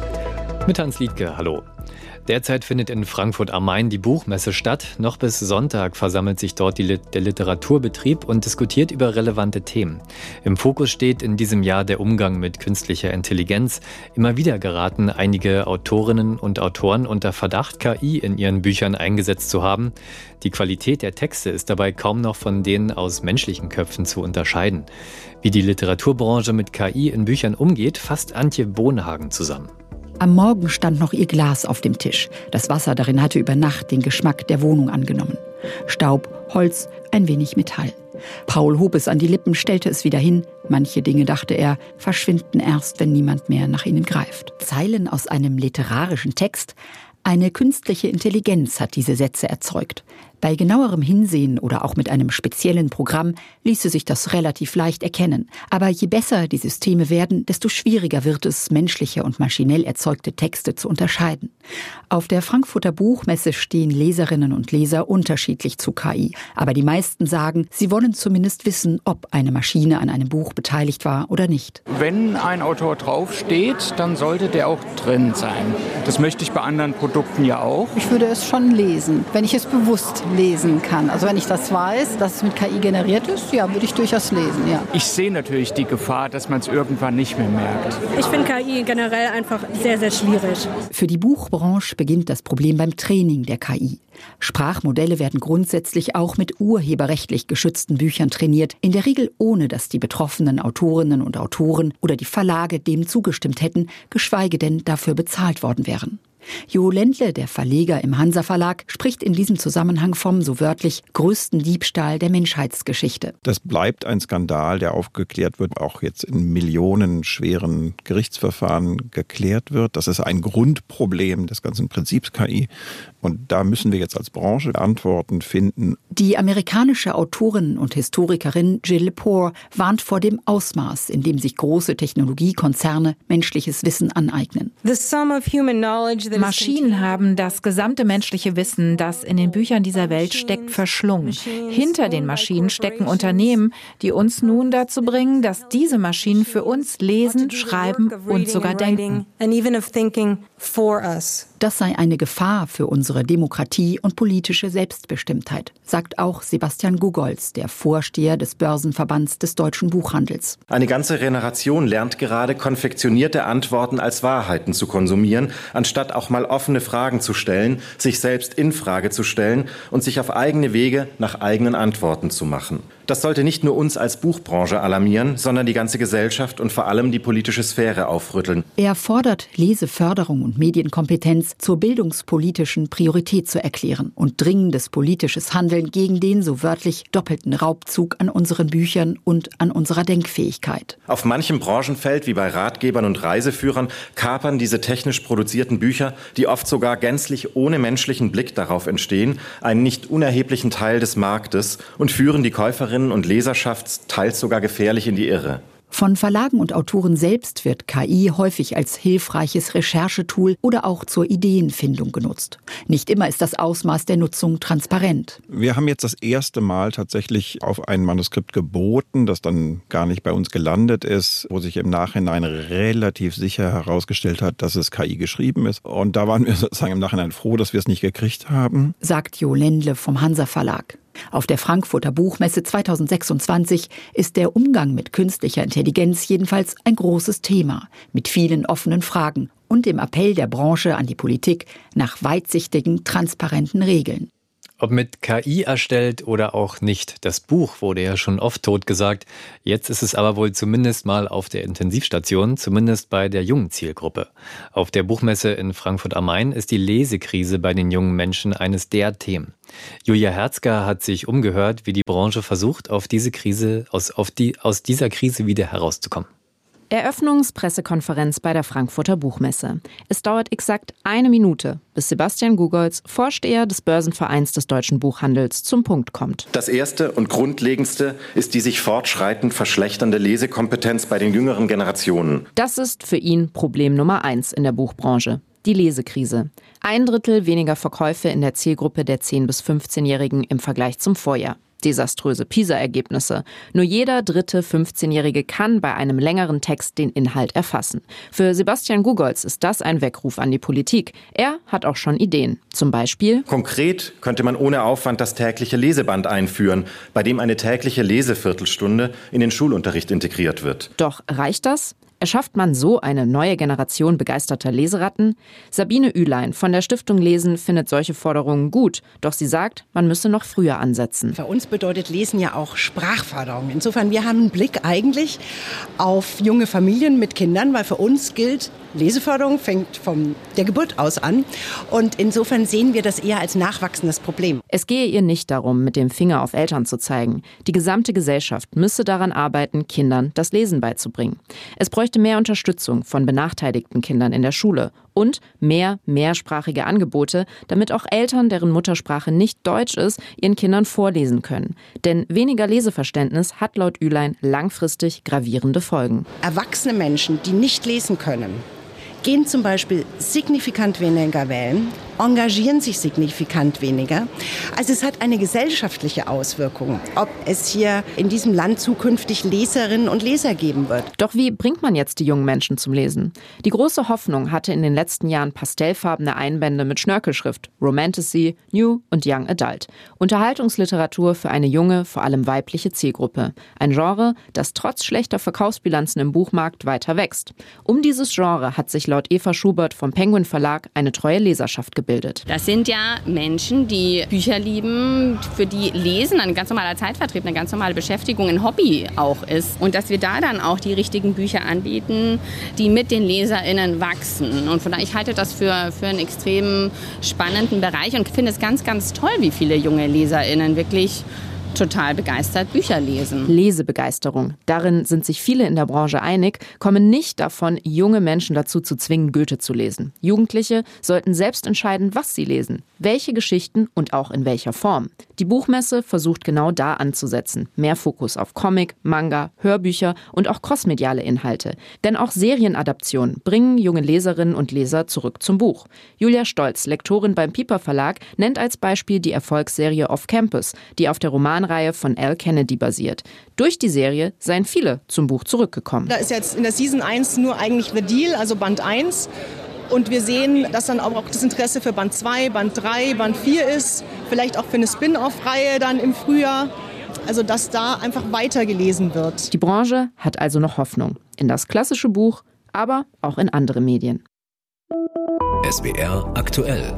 Mit Hans Liedke, hallo. Derzeit findet in Frankfurt am Main die Buchmesse statt. Noch bis Sonntag versammelt sich dort die, der Literaturbetrieb und diskutiert über relevante Themen. Im Fokus steht in diesem Jahr der Umgang mit künstlicher Intelligenz. Immer wieder geraten einige Autorinnen und Autoren unter Verdacht, K I in ihren Büchern eingesetzt zu haben. Die Qualität der Texte ist dabei kaum noch von denen aus menschlichen Köpfen zu unterscheiden. Wie die Literaturbranche mit K I in Büchern umgeht, fasst Antje Bohnhagen zusammen. Am Morgen stand noch ihr Glas auf dem Tisch. Das Wasser darin hatte über Nacht den Geschmack der Wohnung angenommen. Staub, Holz, ein wenig Metall. Paul hob es an die Lippen, stellte es wieder hin. Manche Dinge, dachte er, verschwinden erst, wenn niemand mehr nach ihnen greift. Zeilen aus einem literarischen Text. Eine künstliche Intelligenz hat diese Sätze erzeugt. Bei genauerem Hinsehen oder auch mit einem speziellen Programm ließe sich das relativ leicht erkennen. Aber je besser die Systeme werden, desto schwieriger wird es, menschliche und maschinell erzeugte Texte zu unterscheiden. Auf der Frankfurter Buchmesse stehen Leserinnen und Leser unterschiedlich zu K I. Aber die meisten sagen, sie wollen zumindest wissen, ob eine Maschine an einem Buch beteiligt war oder nicht. Wenn ein Autor draufsteht, dann sollte der auch drin sein. Das möchte ich bei anderen Produkten ja auch. Ich würde es schon lesen, wenn ich es bewusst lesen kann. Also wenn ich das weiß, dass es mit K I generiert ist, ja, würde ich durchaus lesen, ja. Ich sehe natürlich die Gefahr, dass man es irgendwann nicht mehr merkt. Ich finde K I generell einfach sehr, sehr schwierig. Für die Buchbranche beginnt das Problem beim Training der K I. Sprachmodelle werden grundsätzlich auch mit urheberrechtlich geschützten Büchern trainiert, in der Regel ohne, dass die betroffenen Autorinnen und Autoren oder die Verlage dem zugestimmt hätten, geschweige denn dafür bezahlt worden wären. Jo Ländle, der Verleger im Hansa Verlag, spricht in diesem Zusammenhang vom, so wörtlich, größten Diebstahl der Menschheitsgeschichte. Das bleibt ein Skandal, der aufgeklärt wird, auch jetzt in millionenschweren Gerichtsverfahren geklärt wird. Das ist ein Grundproblem des ganzen Prinzips K I. Und da müssen wir jetzt als Branche Antworten finden. Die amerikanische Autorin und Historikerin Jill Lepore warnt vor dem Ausmaß, in dem sich große Technologiekonzerne menschliches Wissen aneignen. Maschinen haben das gesamte menschliche Wissen, das in den Büchern dieser Welt steckt, verschlungen. Hinter den Maschinen stecken Unternehmen, die uns nun dazu bringen, dass diese Maschinen für uns lesen, schreiben und sogar denken. Das sei eine Gefahr für unsere Demokratie und politische Selbstbestimmtheit, sagt auch Sebastian Gugolz, der Vorsteher des Börsenverbands des deutschen Buchhandels. Eine ganze Generation lernt gerade, konfektionierte Antworten als Wahrheiten zu konsumieren, anstatt auch mal offene Fragen zu stellen, sich selbst in Frage zu stellen und sich auf eigene Wege nach eigenen Antworten zu machen. Das sollte nicht nur uns als Buchbranche alarmieren, sondern die ganze Gesellschaft und vor allem die politische Sphäre aufrütteln. Er fordert, Leseförderung und Medienkompetenz zur bildungspolitischen Priorität zu erklären und dringendes politisches Handeln gegen den so wörtlich doppelten Raubzug an unseren Büchern und an unserer Denkfähigkeit. Auf manchem Branchenfeld, wie bei Ratgebern und Reiseführern, kapern diese technisch produzierten Bücher, die oft sogar gänzlich ohne menschlichen Blick darauf entstehen, einen nicht unerheblichen Teil des Marktes und führen die Käuferinnen und Leserschaft teils sogar gefährlich in die Irre. Von Verlagen und Autoren selbst wird K I häufig als hilfreiches Recherchetool oder auch zur Ideenfindung genutzt. Nicht immer ist das Ausmaß der Nutzung transparent. Wir haben jetzt das erste Mal tatsächlich auf ein Manuskript geboten, das dann gar nicht bei uns gelandet ist, wo sich im Nachhinein relativ sicher herausgestellt hat, dass es K I geschrieben ist. Und da waren wir sozusagen im Nachhinein froh, dass wir es nicht gekriegt haben. Sagt Jo Lendle vom Hansa Verlag. Auf der Frankfurter Buchmesse zweitausendsechsundzwanzig ist der Umgang mit künstlicher Intelligenz jedenfalls ein großes Thema, mit vielen offenen Fragen und dem Appell der Branche an die Politik nach weitsichtigen, transparenten Regeln. Ob mit K I erstellt oder auch nicht, das Buch wurde ja schon oft totgesagt. Jetzt ist es aber wohl zumindest mal auf der Intensivstation, zumindest bei der jungen Zielgruppe. Auf der Buchmesse in Frankfurt am Main ist die Lesekrise bei den jungen Menschen eines der Themen. Julia Herzger hat sich umgehört, wie die Branche versucht, auf diese Krise, aus, auf die, aus dieser Krise wieder herauszukommen. Eröffnungspressekonferenz bei der Frankfurter Buchmesse. Es dauert exakt eine Minute, bis Sebastian Gugolz, Vorsteher des Börsenvereins des deutschen Buchhandels, zum Punkt kommt. Das Erste und Grundlegendste ist die sich fortschreitend verschlechternde Lesekompetenz bei den jüngeren Generationen. Das ist für ihn Problem Nummer eins in der Buchbranche. Die Lesekrise. Ein Drittel weniger Verkäufe in der Zielgruppe der zehn- bis fünfzehnjährigen im Vergleich zum Vorjahr. Desaströse PISA-Ergebnisse. Nur jeder dritte fünfzehnjährige kann bei einem längeren Text den Inhalt erfassen. Für Sebastian Gugolz ist das ein Weckruf an die Politik. Er hat auch schon Ideen. Zum Beispiel: Konkret könnte man ohne Aufwand das tägliche Leseband einführen, bei dem eine tägliche Leseviertelstunde in den Schulunterricht integriert wird. Doch reicht das? Erschafft man so eine neue Generation begeisterter Leseratten? Sabine Ülein von der Stiftung Lesen findet solche Forderungen gut. Doch sie sagt, man müsse noch früher ansetzen. Für uns bedeutet Lesen ja auch Sprachförderung. Insofern, wir haben einen Blick eigentlich auf junge Familien mit Kindern, weil für uns gilt, Leseförderung fängt von der Geburt aus an. Und insofern sehen wir das eher als nachwachsendes Problem. Es gehe ihr nicht darum, mit dem Finger auf Eltern zu zeigen. Die gesamte Gesellschaft müsse daran arbeiten, Kindern das Lesen beizubringen. Es bräuchte mehr Unterstützung von benachteiligten Kindern in der Schule und mehr mehrsprachige Angebote, damit auch Eltern, deren Muttersprache nicht Deutsch ist, ihren Kindern vorlesen können. Denn weniger Leseverständnis hat laut Ülein langfristig gravierende Folgen. Erwachsene Menschen, die nicht lesen können, gehen zum Beispiel signifikant weniger wählen, engagieren sich signifikant weniger. Also es hat eine gesellschaftliche Auswirkung, ob es hier in diesem Land zukünftig Leserinnen und Leser geben wird. Doch wie bringt man jetzt die jungen Menschen zum Lesen? Die große Hoffnung hatte in den letzten Jahren pastellfarbene Einbände mit Schnörkelschrift, Romantasy, New und Young Adult. Unterhaltungsliteratur für eine junge, vor allem weibliche Zielgruppe. Ein Genre, das trotz schlechter Verkaufsbilanzen im Buchmarkt weiter wächst. Um dieses Genre hat sich laut Eva Schubert vom Penguin Verlag eine treue Leserschaft gebildet. Das sind ja Menschen, die Bücher lieben, für die Lesen ein ganz normaler Zeitvertrieb, eine ganz normale Beschäftigung, ein Hobby auch ist. Und dass wir da dann auch die richtigen Bücher anbieten, die mit den LeserInnen wachsen. Und von daher, ich halte das für, für einen extrem spannenden Bereich und finde es ganz, ganz toll, wie viele junge LeserInnen wirklich total begeistert Bücher lesen. Lesebegeisterung. Darin sind sich viele in der Branche einig, kommen nicht davon, junge Menschen dazu zu zwingen, Goethe zu lesen. Jugendliche sollten selbst entscheiden, was sie lesen, welche Geschichten und auch in welcher Form. Die Buchmesse versucht genau da anzusetzen. Mehr Fokus auf Comic, Manga, Hörbücher und auch crossmediale Inhalte. Denn auch Serienadaptionen bringen junge Leserinnen und Leser zurück zum Buch. Julia Stolz, Lektorin beim Piper Verlag, nennt als Beispiel die Erfolgsserie Off Campus, die auf der Roman Reihe von Al Kennedy basiert. Durch die Serie seien viele zum Buch zurückgekommen. Da ist jetzt in der Season eins nur eigentlich The Deal, also Band eins. Und wir sehen, dass dann auch das Interesse für Band zwei, Band drei, Band vier ist. Vielleicht auch für eine Spin-off-Reihe dann im Frühjahr. Also dass da einfach weitergelesen wird. Die Branche hat also noch Hoffnung. In das klassische Buch, aber auch in andere Medien. S W R aktuell.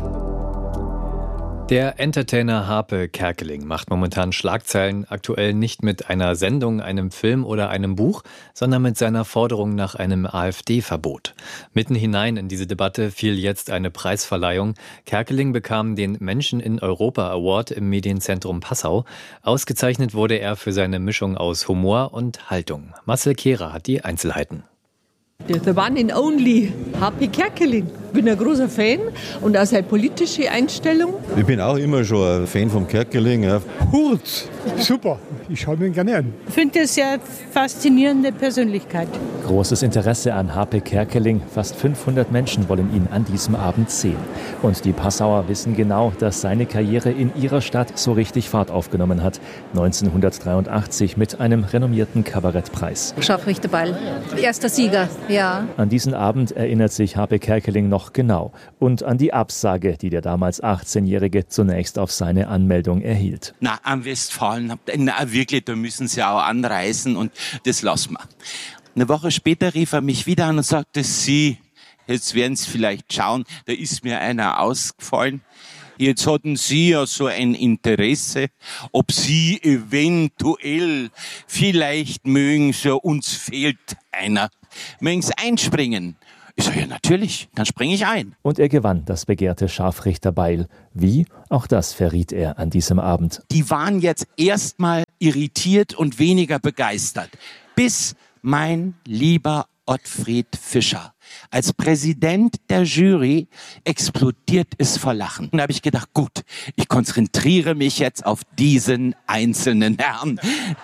Der Entertainer Harpe Kerkeling macht momentan Schlagzeilen, aktuell nicht mit einer Sendung, einem Film oder einem Buch, sondern mit seiner Forderung nach einem AfD-Verbot. Mitten hinein in diese Debatte fiel jetzt eine Preisverleihung. Kerkeling bekam den Menschen in Europa Award im Medienzentrum Passau. Ausgezeichnet wurde er für seine Mischung aus Humor und Haltung. Marcel Kehrer hat die Einzelheiten. The one and only Harpe Kerkeling. bin ein großer Fan und auch seine politische Einstellung. Ich bin auch immer schon ein Fan vom Kerkeling. Ja. Hurt, super, ich schaue mir gerne an. Ich finde das ja faszinierende Persönlichkeit. Großes Interesse an H P Kerkeling. Fast fünfhundert Menschen wollen ihn an diesem Abend sehen. Und die Passauer wissen genau, dass seine Karriere in ihrer Stadt so richtig Fahrt aufgenommen hat. neunzehnhundertdreiundachtzig mit einem renommierten Kabarettpreis. Scharfrichter Beil, erster Sieger, ja. An diesen Abend erinnert sich H P Kerkeling noch genau. Und an die Absage, die der damals achtzehnjährige zunächst auf seine Anmeldung erhielt. Na, am Westfalen, na wirklich, da müssen sie auch anreisen und das lassen wir. Eine Woche später rief er mich wieder an und sagte, Sie, jetzt werden Sie vielleicht schauen, da ist mir einer ausgefallen. Jetzt hatten Sie ja so ein Interesse, ob Sie eventuell, vielleicht mögen Sie, uns fehlt einer, mögen Sie einspringen. Ich sage, ja natürlich, dann springe ich ein. Und er gewann das begehrte Scharfrichterbeil. Wie? Auch das verriet er an diesem Abend. Die waren jetzt erstmal irritiert und weniger begeistert, bis mein lieber Ottfried Fischer als Präsident der Jury explodiert es vor Lachen. Und da habe ich gedacht, gut, ich konzentriere mich jetzt auf diesen einzelnen Herrn.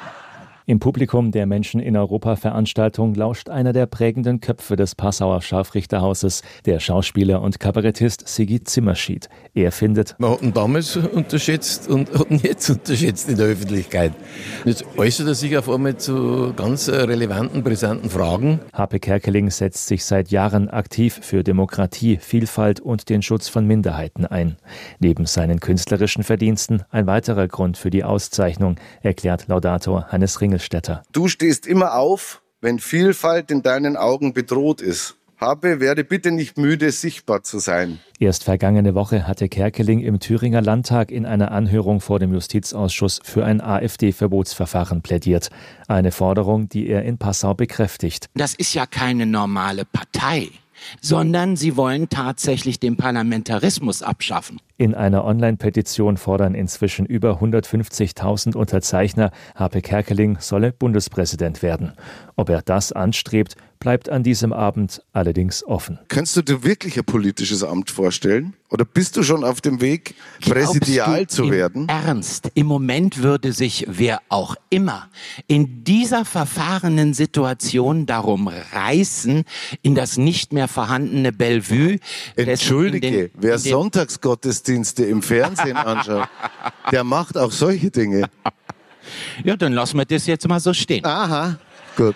Im Publikum der Menschen in Europa-Veranstaltung lauscht einer der prägenden Köpfe des Passauer Scharfrichterhauses, der Schauspieler und Kabarettist Sigi Zimmerschied. Er findet, man hat ihn damals unterschätzt und hat ihn jetzt unterschätzt in der Öffentlichkeit. Jetzt äußert er sich auf einmal zu ganz relevanten, brisanten Fragen. H P Kerkeling setzt sich seit Jahren aktiv für Demokratie, Vielfalt und den Schutz von Minderheiten ein. Neben seinen künstlerischen Verdiensten ein weiterer Grund für die Auszeichnung, erklärt Laudator Hannes Ringelstetter. Du stehst immer auf, wenn Vielfalt in deinen Augen bedroht ist. Habe, werde bitte nicht müde, sichtbar zu sein. Erst vergangene Woche hatte Kerkeling im Thüringer Landtag in einer Anhörung vor dem Justizausschuss für ein AfD-Verbotsverfahren plädiert. Eine Forderung, die er in Passau bekräftigt. Das ist ja keine normale Partei, sondern sie wollen tatsächlich den Parlamentarismus abschaffen. In einer Online-Petition fordern inzwischen über hundertfünfzigtausend Unterzeichner, H P Kerkeling solle Bundespräsident werden. Ob er das anstrebt, bleibt an diesem Abend allerdings offen. Kannst du dir wirklich ein politisches Amt vorstellen? Oder bist du schon auf dem Weg, präsidial zu werden? Ernst, im Moment würde sich wer auch immer in dieser verfahrenen Situation darum reißen, in das nicht mehr vorhandene Bellevue. Entschuldige, in den, wer in den Sonntagsgottesdienste im Fernsehen anschaut, der macht auch solche Dinge. Ja, dann lassen wir das jetzt mal so stehen. Aha, gut.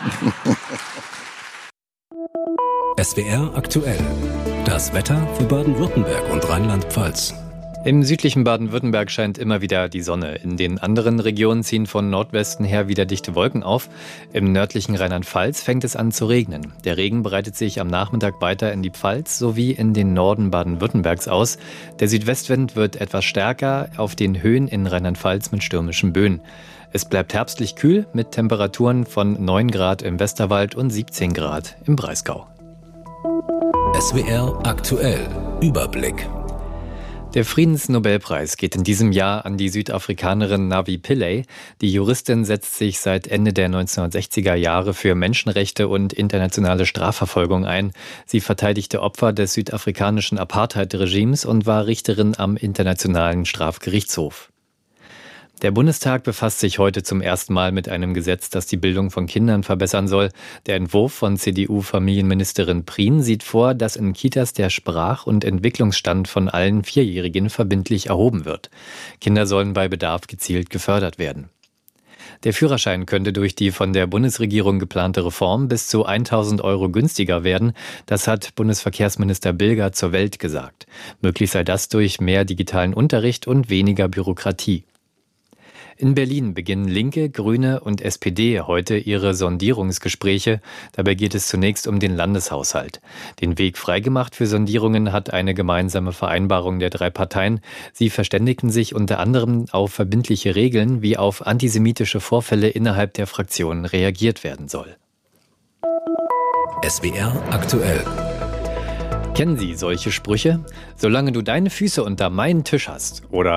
S W R aktuell. Das Wetter für Baden-Württemberg und Rheinland-Pfalz. Im südlichen Baden-Württemberg scheint immer wieder die Sonne. In den anderen Regionen ziehen von Nordwesten her wieder dichte Wolken auf. Im nördlichen Rheinland-Pfalz fängt es an zu regnen. Der Regen breitet sich am Nachmittag weiter in die Pfalz sowie in den Norden Baden-Württembergs aus. Der Südwestwind wird etwas stärker, auf den Höhen in Rheinland-Pfalz mit stürmischen Böen. Es bleibt herbstlich kühl mit Temperaturen von neun Grad im Westerwald und siebzehn Grad im Breisgau. S W R aktuell. Überblick. Der Friedensnobelpreis geht in diesem Jahr an die Südafrikanerin Navi Pillay. Die Juristin setzt sich seit Ende der neunzehnhundertsechziger Jahre für Menschenrechte und internationale Strafverfolgung ein. Sie verteidigte Opfer des südafrikanischen Apartheid-Regimes und war Richterin am Internationalen Strafgerichtshof. Der Bundestag befasst sich heute zum ersten Mal mit einem Gesetz, das die Bildung von Kindern verbessern soll. Der Entwurf von C D U-Familienministerin Prien sieht vor, dass in Kitas der Sprach- und Entwicklungsstand von allen Vierjährigen verbindlich erhoben wird. Kinder sollen bei Bedarf gezielt gefördert werden. Der Führerschein könnte durch die von der Bundesregierung geplante Reform bis zu tausend Euro günstiger werden. Das hat Bundesverkehrsminister Bilger zur Welt gesagt. Möglich sei das durch mehr digitalen Unterricht und weniger Bürokratie. In Berlin beginnen Linke, Grüne und S P D heute ihre Sondierungsgespräche. Dabei geht es zunächst um den Landeshaushalt. Den Weg freigemacht für Sondierungen hat eine gemeinsame Vereinbarung der drei Parteien. Sie verständigten sich unter anderem auf verbindliche Regeln, wie auf antisemitische Vorfälle innerhalb der Fraktionen reagiert werden soll. S W R aktuell. Kennen Sie solche Sprüche? Solange du deine Füße unter meinen Tisch hast oder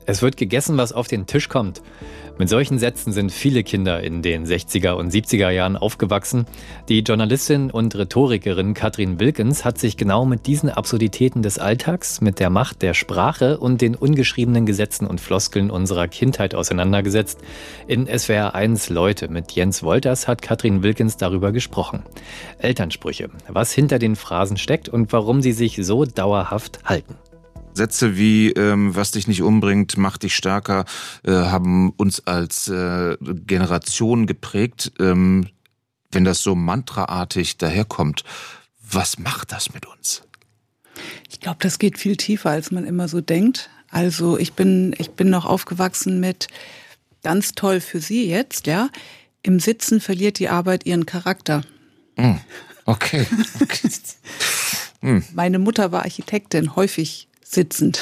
Es wird gegessen, was auf den Tisch kommt. Mit solchen Sätzen sind viele Kinder in den sechziger und siebziger Jahren aufgewachsen. Die Journalistin und Rhetorikerin Katrin Wilkens hat sich genau mit diesen Absurditäten des Alltags, mit der Macht der Sprache und den ungeschriebenen Gesetzen und Floskeln unserer Kindheit auseinandergesetzt. In S W R eins Leute mit Jens Wolters hat Katrin Wilkens darüber gesprochen. Elternsprüche, was hinter den Phrasen steckt und warum sie sich so dauerhaft halten. Sätze wie ähm, was dich nicht umbringt, macht dich stärker, äh, haben uns als äh, Generation geprägt. Ähm, wenn das so mantraartig daherkommt, was macht das mit uns? Ich glaube, das geht viel tiefer, als man immer so denkt. Also ich bin, ich bin noch aufgewachsen mit, ganz toll für Sie jetzt, ja, im Sitzen verliert die Arbeit ihren Charakter. Mm, okay. okay. mm. Meine Mutter war Architektin, häufig sitzend.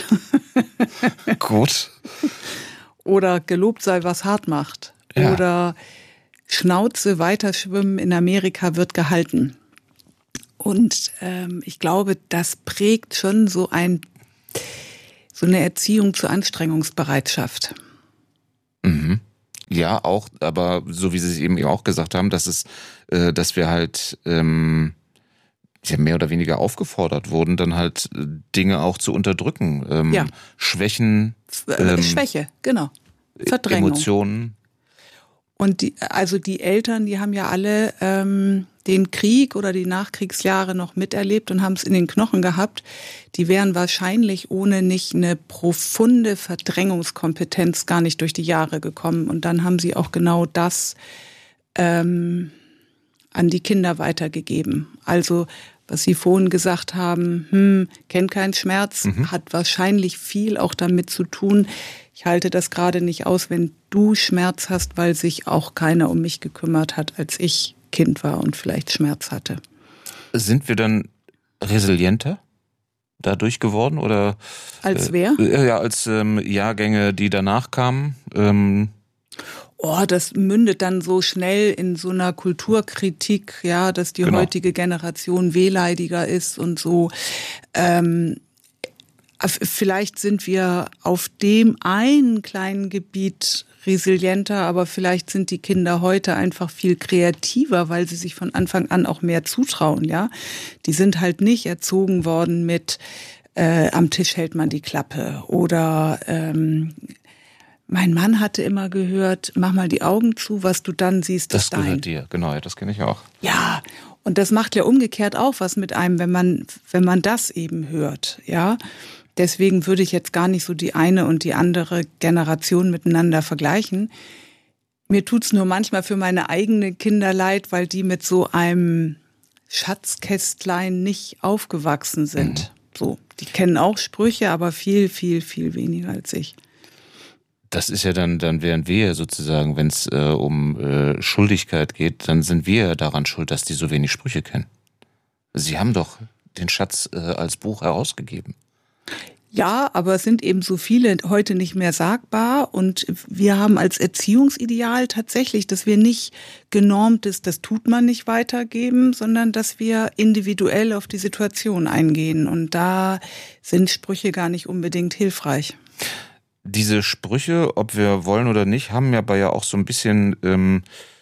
Gut. Oder gelobt sei, was hart macht. Ja. Oder Schnauze weiterschwimmen in Amerika wird gehalten. Und ähm, ich glaube, das prägt schon so ein so eine Erziehung zur Anstrengungsbereitschaft. Mhm. Ja, auch, aber so wie Sie es eben auch gesagt haben, dass es, äh, dass wir halt ähm, ja, mehr oder weniger aufgefordert wurden, dann halt Dinge auch zu unterdrücken. Ähm, ja. Schwächen. Ähm, Schwäche, genau. Verdrängung. Emotionen. Und die, also die Eltern, die haben ja alle ähm, den Krieg oder die Nachkriegsjahre noch miterlebt und haben es in den Knochen gehabt. Die wären wahrscheinlich ohne nicht eine profunde Verdrängungskompetenz gar nicht durch die Jahre gekommen. Und dann haben sie auch genau das ähm, an die Kinder weitergegeben. Also was Sie vorhin gesagt haben, hm, kennt keinen Schmerz, mhm. hat wahrscheinlich viel auch damit zu tun. Ich halte das gerade nicht aus, wenn du Schmerz hast, weil sich auch keiner um mich gekümmert hat, als ich Kind war und vielleicht Schmerz hatte. Sind wir dann resilienter dadurch geworden? Oder als wer? Äh, ja, als ähm, Jahrgänge, die danach kamen. Ähm Oh, das mündet dann so schnell in so einer Kulturkritik, ja, dass die genau. heutige Generation wehleidiger ist und so. Ähm, vielleicht sind wir auf dem einen kleinen Gebiet resilienter, aber vielleicht sind die Kinder heute einfach viel kreativer, weil sie sich von Anfang an auch mehr zutrauen, ja. Die sind halt nicht erzogen worden mit äh, am Tisch hält man die Klappe oder ähm, mein Mann hatte immer gehört, mach mal die Augen zu, was du dann siehst, das ist dein. Das gehört dir, genau, ja, das kenne ich auch. Ja, und das macht ja umgekehrt auch was mit einem, wenn man, wenn man das eben hört, ja. Deswegen würde ich jetzt gar nicht so die eine und die andere Generation miteinander vergleichen. Mir tut's nur manchmal für meine eigene Kinder leid, weil die mit so einem Schatzkästlein nicht aufgewachsen sind. Mhm. So, die kennen auch Sprüche, aber viel, viel, viel weniger als ich. Das ist ja dann, dann wären wir sozusagen, wenn es äh, um äh, Schuldigkeit geht, dann sind wir daran schuld, dass die so wenig Sprüche kennen. Sie haben doch den Schatz äh, als Buch herausgegeben. Ja, aber es sind eben so viele heute nicht mehr sagbar und wir haben als Erziehungsideal tatsächlich, dass wir nicht genormtes, das tut man nicht weitergeben, sondern dass wir individuell auf die Situation eingehen und da sind Sprüche gar nicht unbedingt hilfreich. Diese Sprüche, ob wir wollen oder nicht, haben ja aber ja auch so ein bisschen ähm,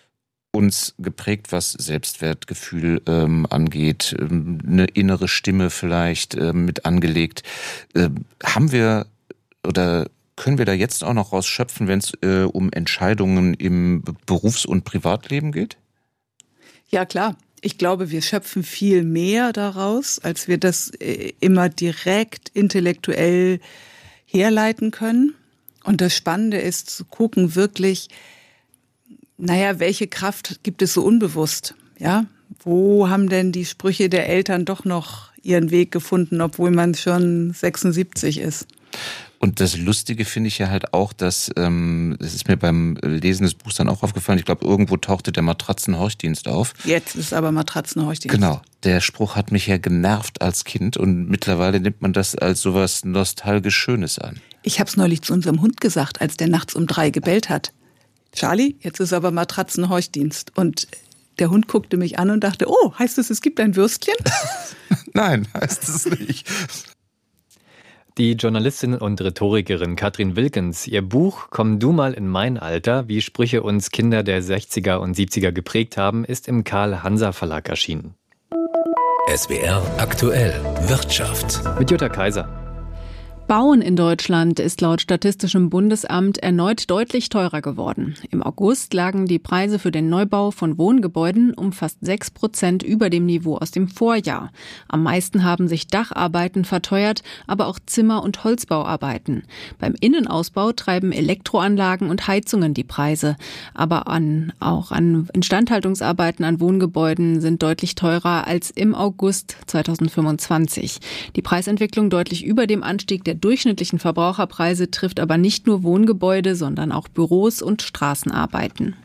uns geprägt, was Selbstwertgefühl ähm, angeht, ähm, eine innere Stimme vielleicht ähm, mit angelegt. Ähm, haben wir oder können wir da jetzt auch noch rausschöpfen, wenn es äh, um Entscheidungen im Berufs- und Privatleben geht? Ja, klar. Ich glaube, wir schöpfen viel mehr daraus, als wir das äh, immer direkt intellektuell herleiten können. Und das Spannende ist zu gucken wirklich, naja, welche Kraft gibt es so unbewusst? Ja, wo haben denn die Sprüche der Eltern doch noch ihren Weg gefunden, obwohl man schon sechsundsiebzig ist? Und das Lustige finde ich ja halt auch, dass, ähm, das ist mir beim Lesen des Buchs dann auch aufgefallen, ich glaube, irgendwo tauchte der Matratzenhorchdienst auf. Jetzt ist aber Matratzenhorchdienst. Genau, der Spruch hat mich ja genervt als Kind und mittlerweile nimmt man das als sowas nostalgisch Schönes an. Ich habe es neulich zu unserem Hund gesagt, als der nachts um drei gebellt hat. Charlie, jetzt ist aber Matratzenhorchdienst. Und der Hund guckte mich an und dachte, oh, heißt es, es gibt ein Würstchen? Nein, heißt es nicht. Die Journalistin und Rhetorikerin Katrin Wilkens, ihr Buch »Komm du mal in mein Alter, wie Sprüche uns Kinder der sechziger und siebziger geprägt haben«, ist im Karl-Hanser-Verlag erschienen. S W R aktuell Wirtschaft. Mit Jutta Kaiser. Bauen in Deutschland ist laut Statistischem Bundesamt erneut deutlich teurer geworden. Im August lagen die Preise für den Neubau von Wohngebäuden um fast sechs Prozent über dem Niveau aus dem Vorjahr. Am meisten haben sich Dacharbeiten verteuert, aber auch Zimmer- und Holzbauarbeiten. Beim Innenausbau treiben Elektroanlagen und Heizungen die Preise. Aber an, auch an Instandhaltungsarbeiten an Wohngebäuden sind deutlich teurer als im August zweitausendfünfundzwanzig. Die Preisentwicklung deutlich über dem Anstieg der durchschnittlichen Verbraucherpreise trifft aber nicht nur Wohngebäude, sondern auch Büros und Straßenarbeiten.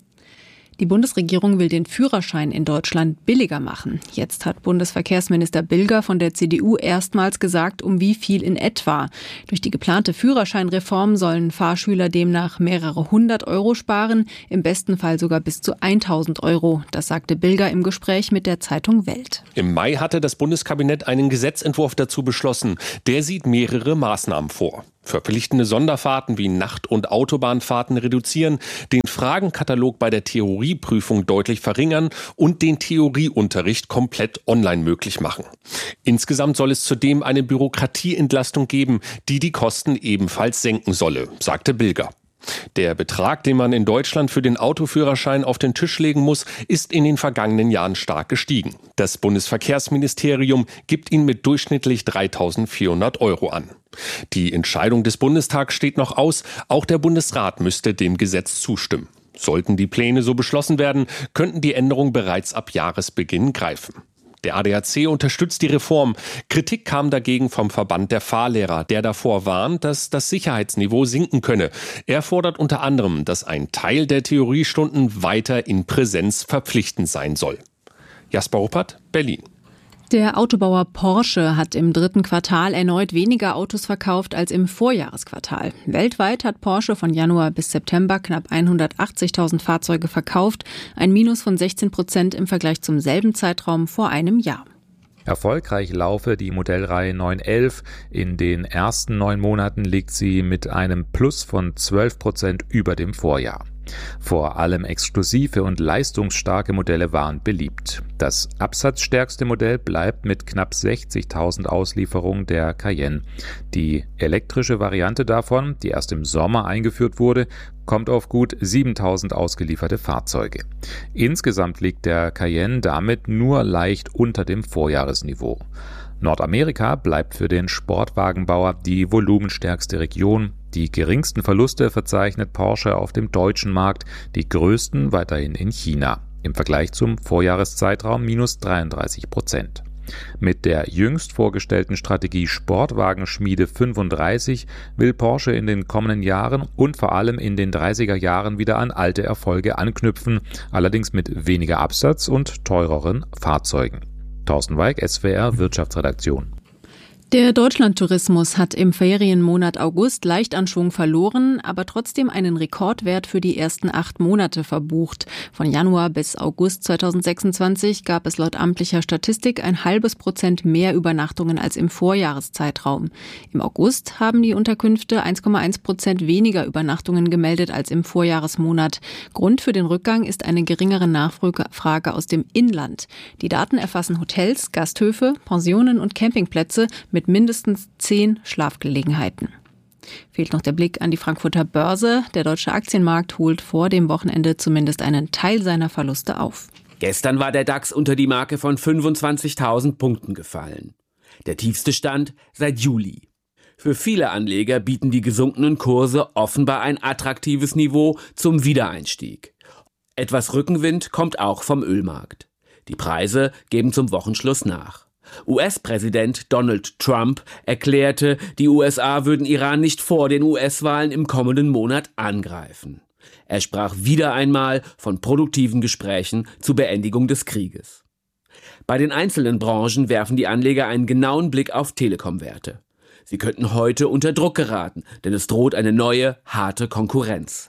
Die Bundesregierung will den Führerschein in Deutschland billiger machen. Jetzt hat Bundesverkehrsminister Bilger von der C D U erstmals gesagt, um wie viel in etwa. Durch die geplante Führerscheinreform sollen Fahrschüler demnach mehrere hundert Euro sparen, im besten Fall sogar bis zu tausend Euro. Das sagte Bilger im Gespräch mit der Zeitung Welt. Im Mai hatte das Bundeskabinett einen Gesetzentwurf dazu beschlossen. Der sieht mehrere Maßnahmen vor. Verpflichtende Sonderfahrten wie Nacht- und Autobahnfahrten reduzieren, den Fragenkatalog bei der Theorieprüfung deutlich verringern und den Theorieunterricht komplett online möglich machen. Insgesamt soll es zudem eine Bürokratieentlastung geben, die die Kosten ebenfalls senken solle, sagte Bilger. Der Betrag, den man in Deutschland für den Autoführerschein auf den Tisch legen muss, ist in den vergangenen Jahren stark gestiegen. Das Bundesverkehrsministerium gibt ihn mit durchschnittlich dreitausendvierhundert Euro an. Die Entscheidung des Bundestags steht noch aus. Auch der Bundesrat müsste dem Gesetz zustimmen. Sollten die Pläne so beschlossen werden, könnten die Änderungen bereits ab Jahresbeginn greifen. Der A D A C unterstützt die Reform. Kritik kam dagegen vom Verband der Fahrlehrer, der davor warnt, dass das Sicherheitsniveau sinken könne. Er fordert unter anderem, dass ein Teil der Theoriestunden weiter in Präsenz verpflichtend sein soll. Jasper Ruppert, Berlin. Der Autobauer Porsche hat im dritten Quartal erneut weniger Autos verkauft als im Vorjahresquartal. Weltweit hat Porsche von Januar bis September knapp hundertachtzigtausend Fahrzeuge verkauft, ein Minus von sechzehn Prozent im Vergleich zum selben Zeitraum vor einem Jahr. Erfolgreich laufe die Modellreihe neun elf. In den ersten neun Monaten liegt sie mit einem Plus von zwölf Prozent über dem Vorjahr. Vor allem exklusive und leistungsstarke Modelle waren beliebt. Das absatzstärkste Modell bleibt mit knapp sechzigtausend Auslieferungen der Cayenne. Die elektrische Variante davon, die erst im Sommer eingeführt wurde, kommt auf gut siebentausend ausgelieferte Fahrzeuge. Insgesamt liegt der Cayenne damit nur leicht unter dem Vorjahresniveau. Nordamerika bleibt für den Sportwagenbauer die volumenstärkste Region. Die geringsten Verluste verzeichnet Porsche auf dem deutschen Markt, die größten weiterhin in China. Im Vergleich zum Vorjahreszeitraum minus dreiunddreißig Prozent. Mit der jüngst vorgestellten Strategie Sportwagenschmiede fünfunddreißig will Porsche in den kommenden Jahren und vor allem in den dreißiger Jahren wieder an alte Erfolge anknüpfen, allerdings mit weniger Absatz und teureren Fahrzeugen. Thorsten Weig, S W R Wirtschaftsredaktion. Der Deutschlandtourismus hat im Ferienmonat August leicht an Schwung verloren, aber trotzdem einen Rekordwert für die ersten acht Monate verbucht. Von Januar bis August zweitausendsechsundzwanzig gab es laut amtlicher Statistik ein halbes Prozent mehr Übernachtungen als im Vorjahreszeitraum. Im August haben die Unterkünfte eins Komma eins Prozent weniger Übernachtungen gemeldet als im Vorjahresmonat. Grund für den Rückgang ist eine geringere Nachfrage aus dem Inland. Die Daten erfassen Hotels, Gasthöfe, Pensionen und Campingplätze mit mindestens zehn Schlafgelegenheiten. Fehlt noch der Blick an die Frankfurter Börse. Der deutsche Aktienmarkt holt vor dem Wochenende zumindest einen Teil seiner Verluste auf. Gestern war der DAX unter die Marke von fünfundzwanzigtausend Punkten gefallen. Der tiefste Stand seit Juli. Für viele Anleger bieten die gesunkenen Kurse offenbar ein attraktives Niveau zum Wiedereinstieg. Etwas Rückenwind kommt auch vom Ölmarkt. Die Preise geben zum Wochenschluss nach. U S-Präsident Donald Trump erklärte, die U S A würden Iran nicht vor den U S-Wahlen im kommenden Monat angreifen. Er sprach wieder einmal von produktiven Gesprächen zur Beendigung des Krieges. Bei den einzelnen Branchen werfen die Anleger einen genauen Blick auf Telekom-Werte. Sie könnten heute unter Druck geraten, denn es droht eine neue, harte Konkurrenz.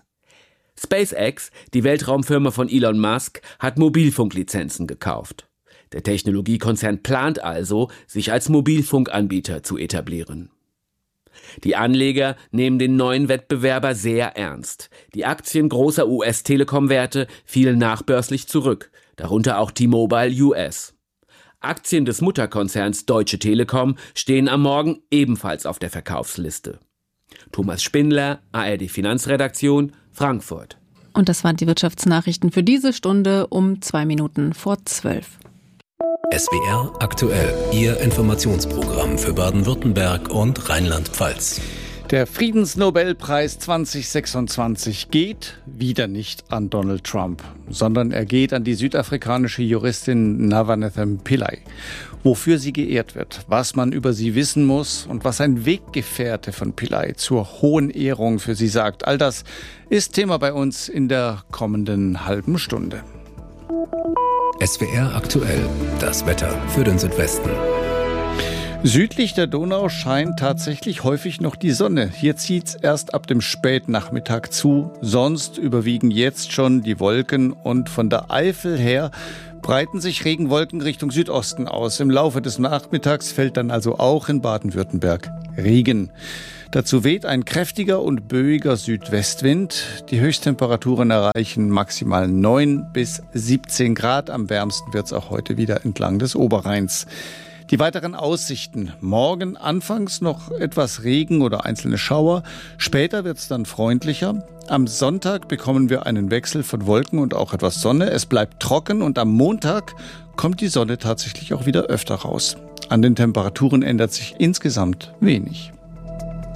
SpaceX, die Weltraumfirma von Elon Musk, hat Mobilfunklizenzen gekauft. Der Technologiekonzern plant also, sich als Mobilfunkanbieter zu etablieren. Die Anleger nehmen den neuen Wettbewerber sehr ernst. Die Aktien großer U S-Telekom-Werte fielen nachbörslich zurück, darunter auch T-Mobile U S. Aktien des Mutterkonzerns Deutsche Telekom stehen am Morgen ebenfalls auf der Verkaufsliste. Thomas Spindler, A R D Finanzredaktion, Frankfurt. Und das waren die Wirtschaftsnachrichten für diese Stunde um zwei Minuten vor zwölf. S W R aktuell, Ihr Informationsprogramm für Baden-Württemberg und Rheinland-Pfalz. Der Friedensnobelpreis zwanzig sechsundzwanzig geht wieder nicht an Donald Trump, sondern er geht an die südafrikanische Juristin Navanethem Pillay. Wofür sie geehrt wird, was man über sie wissen muss und was ein Weggefährte von Pillay zur hohen Ehrung für sie sagt, all das ist Thema bei uns in der kommenden halben Stunde. S W R aktuell, das Wetter für den Südwesten. Südlich der Donau scheint tatsächlich häufig noch die Sonne. Hier zieht's erst ab dem Spätnachmittag zu. Sonst überwiegen jetzt schon die Wolken und von der Eifel her breiten sich Regenwolken Richtung Südosten aus. Im Laufe des Nachmittags fällt dann also auch in Baden-Württemberg Regen. Dazu weht ein kräftiger und böiger Südwestwind. Die Höchsttemperaturen erreichen maximal neun bis siebzehn Grad. Am wärmsten wird's auch heute wieder entlang des Oberrheins. Die weiteren Aussichten. Morgen anfangs noch etwas Regen oder einzelne Schauer. Später wird's dann freundlicher. Am Sonntag bekommen wir einen Wechsel von Wolken und auch etwas Sonne. Es bleibt trocken und am Montag kommt die Sonne tatsächlich auch wieder öfter raus. An den Temperaturen ändert sich insgesamt wenig.